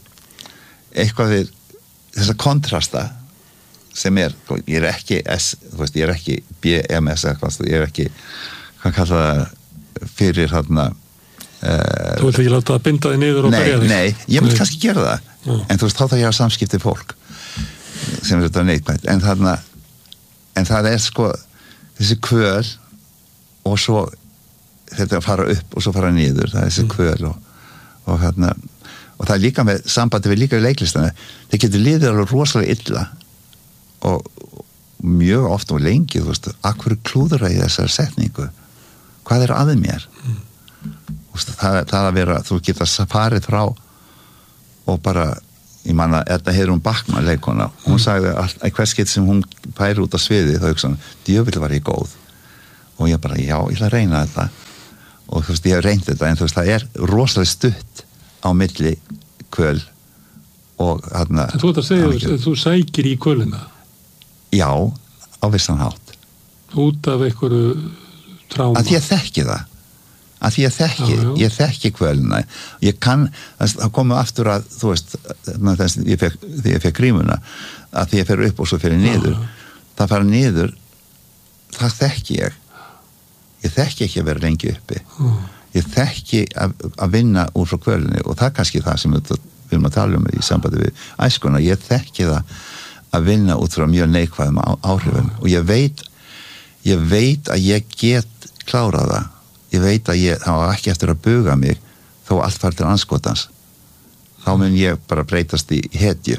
S1: þessa kontrasta sem ég er ekki ég er ekki BMS ég er ekki hvað kalla það fyrir hérna
S2: Þú vilt ekki láta að binda þig niður og berja þig?
S1: Nei, ég vil kannski gera það en þú veist, þá ég hafa samskipti fólk sem er þetta neikvægt en það er sko þessi kvöl og svo þetta að fara upp og svo fara niður það er þessi kvöl og hérna og það er líka með sambandi við líka í leiklistana það getur liðið alveg rosalega illa og mjög oft og lengi, þú veist, akkur klúðra í þessar setningu hvað er aðeins mér það að vera, þú getur farið frá og bara, ég manna, þetta hefur Backman leikona, hún sagði að hvers get sem hún færi út á sviði þá hugsa hún, djöfull var ég góð og ég bara, já, ég ætla að reyna þetta og þú veist, ég hef reynt þetta en þú veist, það rosalega stutt á milli kvöl og þarna
S2: en þú ert að segja að þú sækir í kvölina
S1: já, á vissan hátt
S2: út af einhverju tráma
S1: að ég þekki það að ég þekki kvölina ég kann, það komu aftur að þú veist, þegar ég fekk grímuna að því ég fer upp og svo fer ég niður það fara niður það þekki ég þekki ekki að vera lengi uppi ég þekki að vinna úr frá kvölinni og það er kannski það sem við erum að tala í sambandi við æskuna, ég þekki það að vinna út frá mjög neikvæðum áhrifum og ég veit að ég get klárað það ég veit að það var ekki eftir að buga mig þó allt fær til anskotans þá mun ég bara breytast í hetju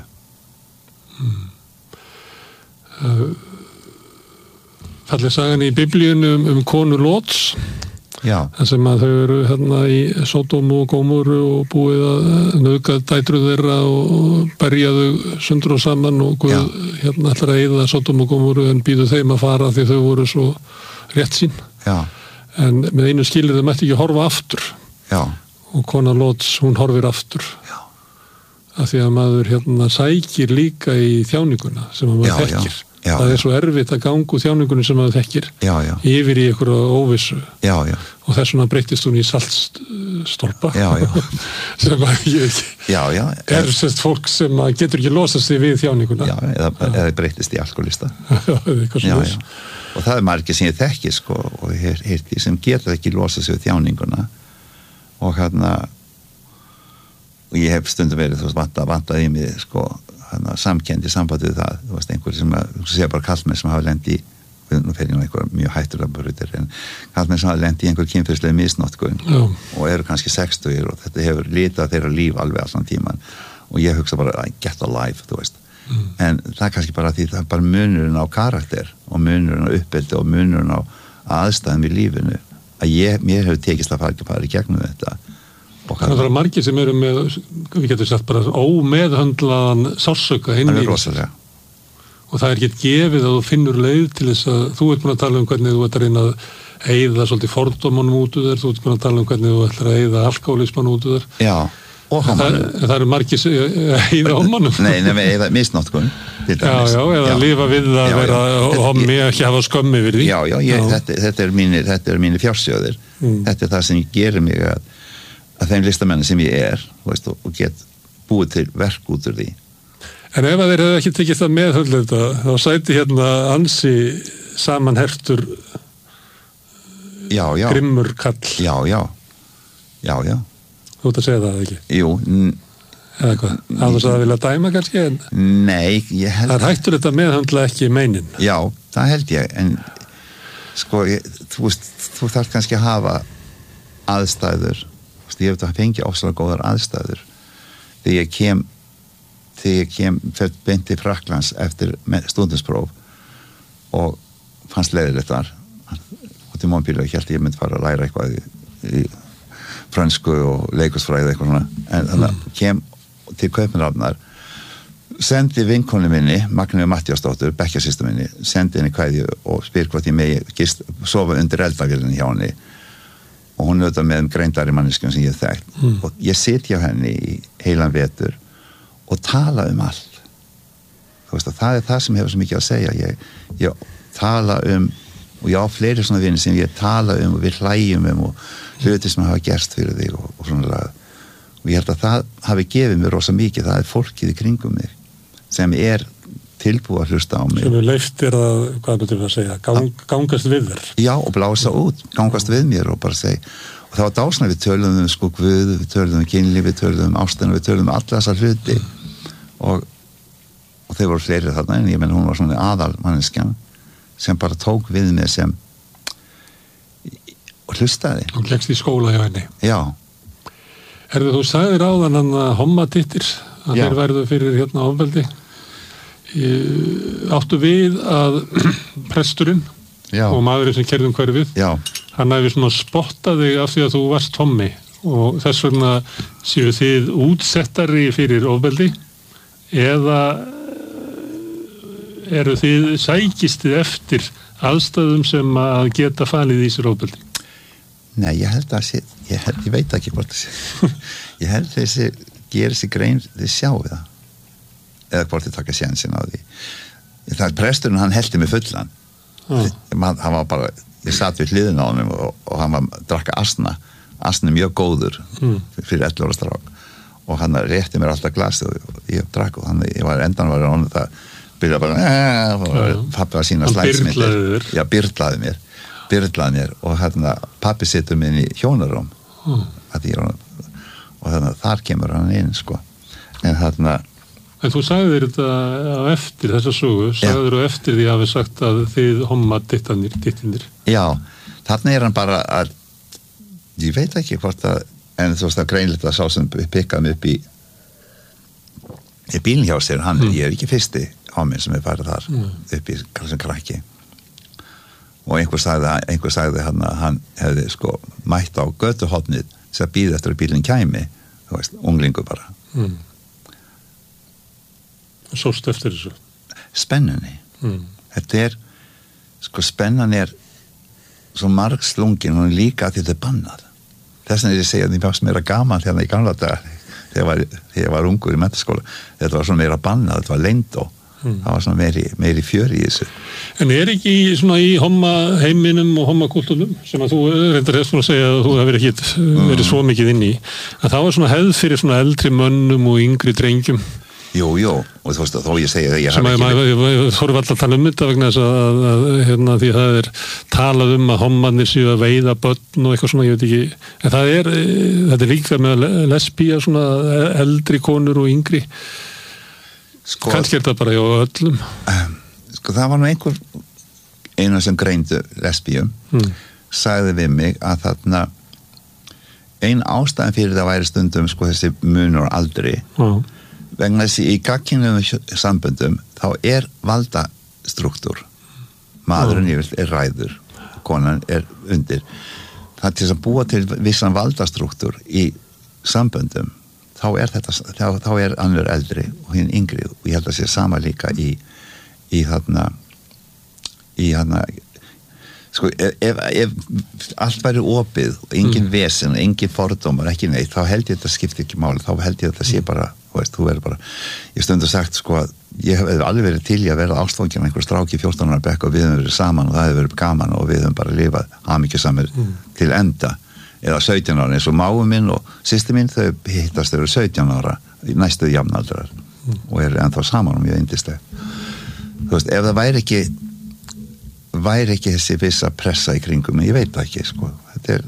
S2: Falleg sagan í biblíunum konu Lóts þar sem að þau eru hérna í Sódómu og Gómoru og búið að nauðga dætru þeirra og berja þau sundur og saman og Guð hérna ætlar að eyða Sódómu og Gómoru en býður þeim að fara því þau voru svo réttsýn en með einu skilið þau mætti ekki horfa aftur og kona Lóts hún horfir aftur af því að maður hérna sækir líka í þjáninguna sem maður þekkir það er svo erfitt að ganga þjáningunni sem maður þekkir yfir í einhverju óvissu og þess vegna breytist hún í saltstólpa sem er sérst fólk sem getur ekki losast sig við þjáninguna
S1: eða breytist í alkoholista og það er margir sem ég þekki sko, og heyrti sem getur ekki losast sig við þjáninguna og hérna og ég hef stundum verið þú veist vantað í mig sko samkendi sambandið það, þú veist einhverjum sem þú sé bara kallmenn sem hafa lent í nú fer ég nú einhver mjög hættulega brutir en kallmenn sem hafa lent í einhver kynferðislega misnotkun og eru kannski 60 og þetta hefur litað þeirra líf alveg allan tíman og ég hugsa bara get alive, þú veist en það er kannski bara því það er bara munurinn á karakter og munurinn á uppeldi og munurinn á aðstæðum í lífinu að mér hefur tekist að fara í gegnum þetta
S2: Þannig að það er margir sem eru með, við getum sagt bara ómeðhöndlaðan sársauka inn í og það er ekki gefið að þú finnur leið til þess að þú ert búin að tala hvernig þú ert að reyna að eyða svolítið fordómanum út úr þér, þú ert búin að tala hvernig þú ætlar að eyða alkoholismanum út úr þér
S1: og hámanum
S2: það eru margir sem eyða hámanum
S1: Nei, eyða misnotkun
S2: eða lifa við að vera hommi ekki hafa skömmi við því
S1: þetta er mínir fjársjóðir þetta er það sem gerir mig að þeim listamenni sem ég er veist, og get búið til verk út úr því
S2: En ef að þeir hefðu ekki tekið það meðhöndla þetta þá sæti hérna ansi samanhertur grimmur kall
S1: Já
S2: Þú ert að segja það ekki?
S1: Jú
S2: Eða hvað? Annars að það vilja dæma kannski?
S1: Nei, ég held
S2: Það er hættur þetta meðhöndla ekki meinin
S1: Já, það held ég en sko, þú þarf kannski að hafa aðstæður ég hef þetta að fengja ofsalega góðar aðstæður þegar ég kem beint til Frakklands eftir stúdentspróf og fannst leiðilegt þar og til mónbílu og held ég myndi fara að læra eitthvað í frönsku og leikusfræði eitthvað svona en þannig að kem til Kaupmannahafnar sendi vinkonu minni Magneu Matthíasdóttur, bekkjarsystur minni sendi henni kveðju og spyr hvort ég megi sofa undir eldavélinni hjá henni og hún auðvitað með greindari manneskjum sem ég þekkt og ég sit hjá henni í heilan vetur og tala allt þú veist að það er það sem hefur svo mikið að segja ég tala og ég á fleiri svona vinni sem ég tala og við hlæjum og hluti sem hafa gerst fyrir þig og svona og ég held að það hafi gefið mér rosa mikið það er fólkið í kringum mig sem er tilbúið að hlusta á mig
S2: sem er leyft að, hvað betur við að segja gangast við þér
S1: já og blása út, gangast við mér og bara segja og það var dásna við töluðum sko Guð, við töluðum kynlíf, við töluðum ástina við töluðum alla þessar hluti og þeir voru fleiri þarna en ég menn hún var svona aðal manneskjan sem bara tók við mig sem og hlustaði
S2: og leggst í skóla hjá henni
S1: já
S2: Þú sagðir áðan að hommatittir að þeir verðu fyrir hérna ofbeldi áttu við að presturinn og maðurinn sem kerði hverfið hann hefði svona spottað þig af því að þú varst hommi og þess vegna séu þið útsettari fyrir ofbeldi eða eru þið sækistið eftir aðstæðum sem að geta falið í sér ofbeldi?
S1: Nei, ég veit ekki hvort þessi ég held þessi gerir sig grein þið sjáu það eða hvort þið taka sénsinn á því það presturinn hann heldi mig fullan hann var bara ég satt við hliðina á honum og hann var drakka asni mjög góður fyrir 11 ára strák og hann rétti mér alltaf glasið og ég drakk og ég var endan var honum það byrjaði bara pappi var sína slægsmyndir byrlaði mér og pappi situr mér í hjónarum og þar kemur hann inn sko
S2: En þú sagði þér þetta á eftir þessa sögu, sagði þér á eftir því að hafi sagt að þið homma dittinir.
S1: Já, þarna hann bara að, ég veit ekki hvort að, en þú veist að greinlega sá sem pikkaði mig upp í bílinn hjá sér, ég ekki fyrsti hommin sem farið þar upp í sem krakki. Og einhver sagði hann að hann hefði sko mætt á götuhotnið sem að bíða eftir að bílinn kæmi, þú veist, unglingu bara.
S2: Sóst eftir þessu?
S1: Spennunni. Þetta sko spennan svo margslungin og líka að þetta bannað. Þess vegna ég segja að því fannst meira gaman hérna í gamla dagar þegar ég var ungur í menntaskóla. Þetta var svona meira bannað, þetta var leyndó. Það var svona meiri fjöri í þessu.
S2: En ekki svona í homma heiminum og homma kultúrnum sem að þú reyndar hefst að segja að þú hefur ekki verið svo mikið inn í að það var svona hefð fyrir svona eldri mönnum og yngri drengjum?
S1: Jú, og þú veist að þó ég segja að ég
S2: hafi ekki... Ég þorf alltaf að tala þetta vegna þess að því það talað að hommarnir séu að veiða börn og eitthvað svona, ég veit ekki, en þetta líka með lesbía, svona eldri konur og yngri. Kannski þetta bara hjá öllum.
S1: Sko það var nú einu sem greindu lesbíum, sagði við mig að þarna ein ástæðan fyrir það væri stundum sko þessi munur aldri, vegna þessi í gagnkynhneigðum samböndum þá valdastruktúr maðurinn ræður konan undir það til að búa til vissan valdastruktúr í samböndum þá annar eldri og hinn yngri og ég held að sé sama líka í sko ef allt væri opið og engin vesen og engin fordómar ekki neitt þá held ég þetta skiptir ekki máli þá held ég þetta sé bara þú verður bara, ég stundu sagt sko að ég hef alveg verið til í að verða ástfangin einhver stráki 14 ára bekk og við höfum verið saman og það hefur verið gaman og við höfum bara lifað hamingjusamir til enda eða 17 ára eins og máu minn og systir mín þau hittast þau eru 17 ára næstu jafnaldrar og ennþá saman og mjög yndisleg þú veist, ef það væri ekki þessi vissa pressa í kringum ég veit það ekki sko þetta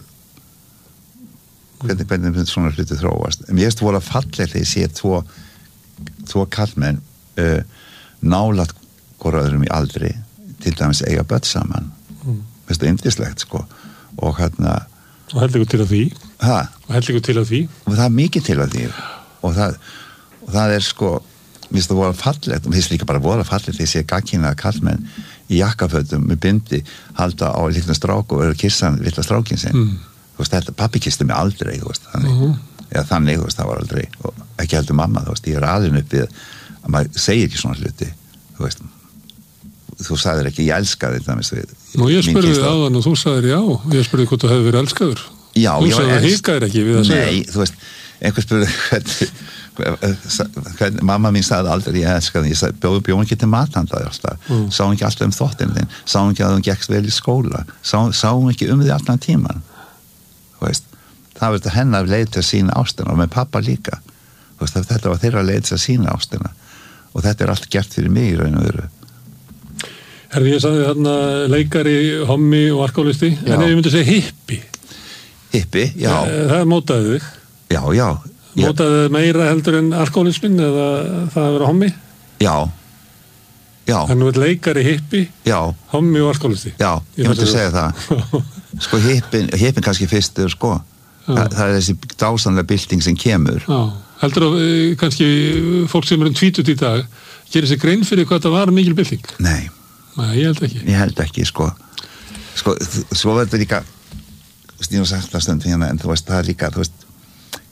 S1: hvernig svona hluti þróast en ég voru að falla þegar ég sé tvo kallmenn nálægt hvort öðrum í aldri til dæmis eiga börn saman þetta er yndislegt sko og
S2: og heldur til að því og heldur til að því
S1: og það mikið til að því og það sko mér finnst það voru að falla mér finnst líka bara voru að falla þegar ég sé gagnkynhneigða kallmenn í jakkafötum með bindi halda á lítinn strák og eru kissan litla strákin sinn þú veist, þetta, pappi kisti mig aldrei, þú veist, þannig, þú veist, það var aldrei, og ekki heldur mamma, þú veist, ég aðeins upp við að maður segir ekki svona hluti, þú veist, þú sagðir ekki, ég elskaði þetta,
S2: Nú, ég spurði áðan og þú sagðir já, ég spurði hvort þú hefði verið elskaður.
S1: Já,
S2: þú sagði að hikaðir ekki við að segja.
S1: Nei, þú veist, einhver spurði hvernig mamma mín sagði aldrei ég elskaði, ég sagði, bjóðum ekki til mathandað alltaf, sá ekki alltaf þvottinn þinn, sá ekki að hún gekkst vel í skóla, sá ekki því allan tíman. Veist, það var þetta hennar leið til að sína ástina og með pappa líka veist, þetta var þeirra leið til að sína ástina og þetta allt gert fyrir mig í raun og veru
S2: Herði, ég sagði þarna leikari, hommi og alkoholisti en ef ég myndi segja hippi
S1: já
S2: það mótaði þig
S1: já
S2: mótaði þig meira heldur en alkoholismin eða það að vera hommi
S1: já
S2: þannig að leikari hippi hommi og alkoholisti
S1: já, ég myndi segja það sko hippin kannski fyrstur sko það er þessi dásamlega bylting sem kemur
S2: heldur að kannski fólk sem er tvítut í dag gerir sér grein fyrir hvað það var mikil bylting
S1: nei, ég held ekki sko svo verður líka ég hef sagt það stundum hérna en þú veist það er líka þú veist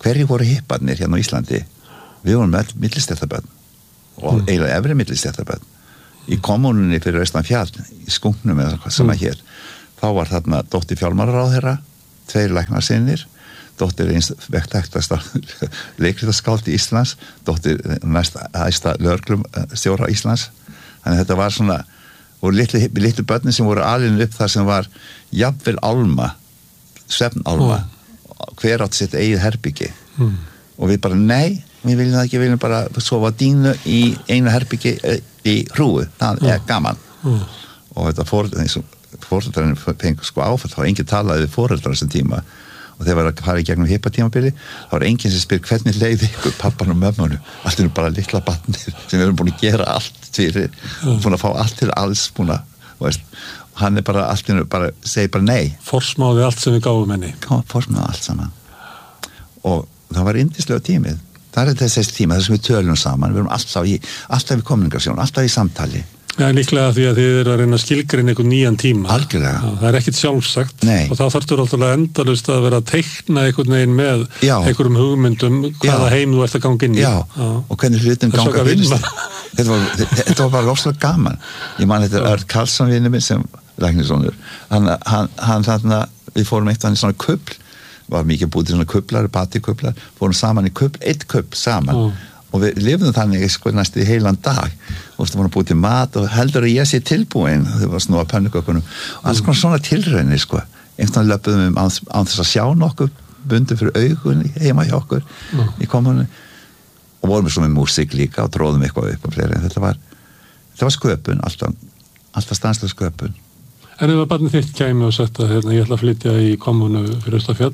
S1: hverju voru hipparnir hérna á Íslandi? Við vorum með millistéttarbörn og eiginlega efri millistéttarbörn í kommununni fyrir austan fjall í Skunknum eða sem að hér þá var þarna dóttir fjármálaráðherra 2 læknarsinnir, dóttir eins vekktæktasta leikritaskáld í Íslands, dóttir næst æsta lögreglustjóra Íslands. Þannig þetta var svona og litlu börnin sem voru alin upp þar sem var jafnvel álma svefnálma hver átt sitt eigið herbyggi og við bara nei, við viljum það ekki, við viljum bara sofa dínu í einu herbyggi í hrúu, það gaman og þetta fóreldrarinn fengur áfall, þá enginn talaði við fóreldrar þessum tíma og þegar var að fara í gegnum hippatímabili þá var enginn sem spyr hvernig leið ykkur pappan og mömmunum, allt er bara litla barnir sem við erum búin að gera allt fyrir búin að fá allt til alls búin að hann bara allt bara segir bara nei
S2: forsmáði allt sem við gáum henni
S1: forsmáði allt saman og það var yndislega tímið það er þessi tíma þar sem við tölum saman við erum alltaf í kommunikasjón alltaf í samtali
S2: líklega því að þið eru að reyna að skilgreina einhvern nýjan tíma
S1: algjörlega
S2: það er ekkit sjálfsagt
S1: nei.
S2: Og þá þarftur alltaf endalaust að vera að teikna einhvern veginn með einhverjum hugmyndum hvaða heim þú ert að ganga inn í
S1: og hvernig hlutin ganga fyrir þetta var bara rosalega gaman ég man þetta Örn Karlsson vinur minn sem læknisónur hann þarna við fórum eitt hann í svona kubl var mikið búið til svona kublar, batikublar fórum saman í kubl, eitt kubl saman og við lifðum þannig næstu í heilan dag og við vorum búið til mat og heldur að ég sé tilbúin þau var snúa pönnukökunum og alls konar svona tilraunir einhvern löpuðum við án þess að sjá nokkuð bundum fyrir augun heima hjá okkur í kommununni og vorum við svo með músík líka og tróðum eitthvað upp og fleiri en þetta var sköpun alltaf stannslega sköpun
S2: En ef að barnið þitt kæmi og sagt að ég ætla að flytja í kommunu fyrir Austafjall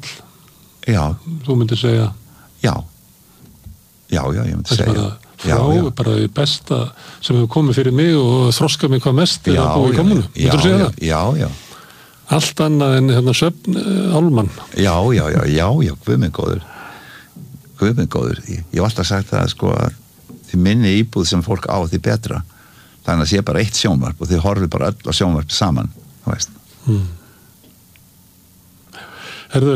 S2: þú myndir segja
S1: já, ég myndi segja
S2: bara því besta sem hefur komið fyrir mig og þroskað mig hvað mest er að búa í kommunu myndir þú segja það?
S1: Já
S2: Allt annað en svefn álman
S1: Já, guð minn góður ég hef alltaf sagt það að því minni íbúð sem fólk á því betra þannig að sé bara eitt sjónvarp og þið horfið bara öll á sjónvarp saman þú veist
S2: Herðu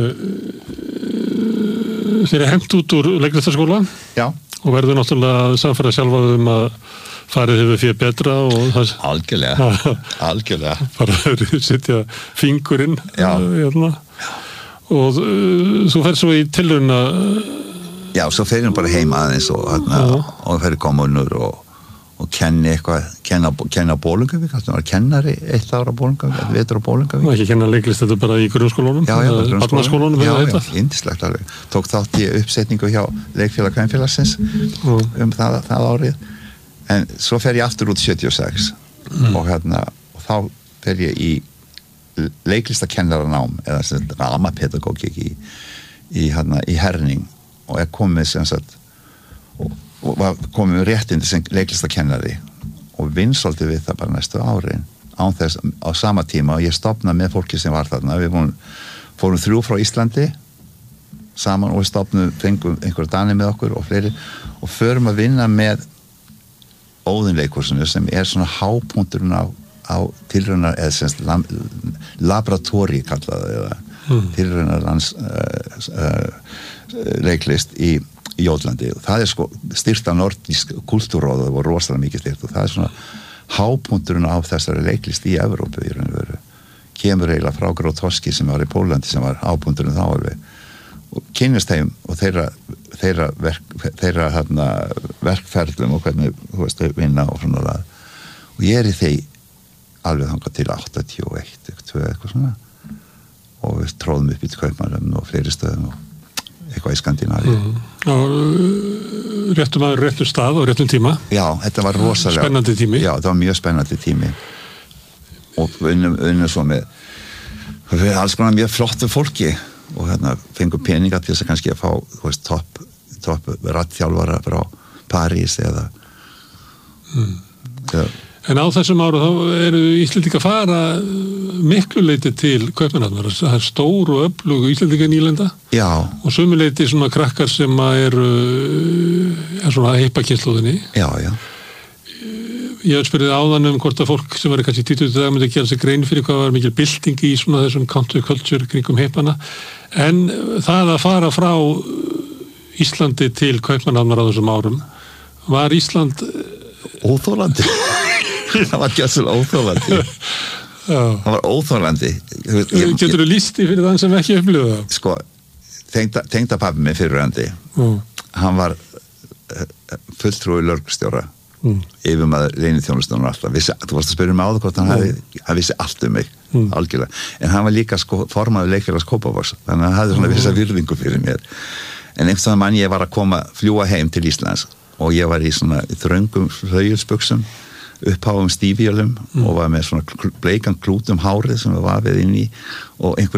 S2: þér er hent út úr leiklistarskóla og verður náttúrulega að samfæra sjálfa að farið hefur fyrir betra og algjörlega bara setja fingurinn og þú fer svo í tilrauna
S1: svo fer ég bara heima aðeins og fer í kommunur og kenni eitthvað, kenna á Bolungarvík, það var kennari 1 ára á Bolungarvík, vetur á Bolungarvík.
S2: Ekki kenna leiklist þetta bara í grunnskólunum?
S1: Barnaskólunum? Yndislegt. Tók þátt í uppsetningu hjá Leikfélag Kvenfélagsins það árið. En svo fer ég aftur út 76 og þá fer ég í leiklistakennaranám eða ramapedagógik í Herning og ég komið sem sagt og var komið réttindi sem leiklistakennari og vinn svolítið við það bara næstu árin án þess á sama tíma og ég stofnaði með fólki sem var þarna við fórum 3 frá Íslandi saman og við fengum einhverja Dani með okkur og fleiri og förum að vinna með Óðinleikursinu sem er svona hápunkturinn á tilraunar eða semst laboratóri kallaði eða tilraunar leiklist í Jótlandi og það er styrt af nordísk kultúrráð og það var rosalega mikið styrt og það er svona hápunkturinn á þessari leiklist í Evrópu í raun og veru kemur eiginlega frá Grotowski sem var í Pólandi sem var hápunkturinn þá alveg og kynnist þeim og þeirra verkferðlum og hvernig þú veist þau vinna og svona og ég er í þeim alveg þangað til 81 eitthvað svona og við tróðum upp í Kaupmannahöfn og fleiri stöðum og eitthvað í Skandinavíu
S2: réttum aður réttum stað og réttum tíma
S1: þetta var rosalega
S2: spennandi tími
S1: þetta var mjög spennandi tími og unnum svo með alls konar mjög flottu fólki og fengur peninga til þess að kannski að fá þú veist, topp rattþjálfara frá París eða
S2: En á þessum ára þá eru Íslendingar að fara miklu leiti til Kaupmannahafnar. Það er stór og öflug Íslendingar nýlenda.
S1: Já.
S2: Og sömuleiti svona krakkar sem eru svona heipakynnslóðinni.
S1: Já.
S2: Ég hef spyrðið áðan hvort að fólk sem verið kannski 20 dag myndi að gera sig grein fyrir hvað var mikil bylting í svona þessum counterculture kringum heipana. En það að fara frá Íslandi til Kaupmannahafnar á þessum árum. Var Ísland
S1: óþolandi? Það var gjössulega óþolandi. Það var óþolandi.
S2: Getur þú lýst í fyrir þann sem ekki upplifði það?
S1: Sko, tengdapabbi minn fyrrverandi, hann var fulltrúi lögreglustjóra, yfirmaður leyniþjónustunnar alltaf. Þú varst að spyrja mig á það hvort hann vissi allt mig, algjörlega. En hann var líka formaður leikfélags Kópavogs, þannig að hann hafði svona vissa virðingu fyrir mér. En einhvers veginn mann ég var að fljúga heim til Íslands og ég var í svona þröngum hlaujursbuxum, uppháum stífjölum og var með svona bleikan klút hárið sem var vafið inn í og einhver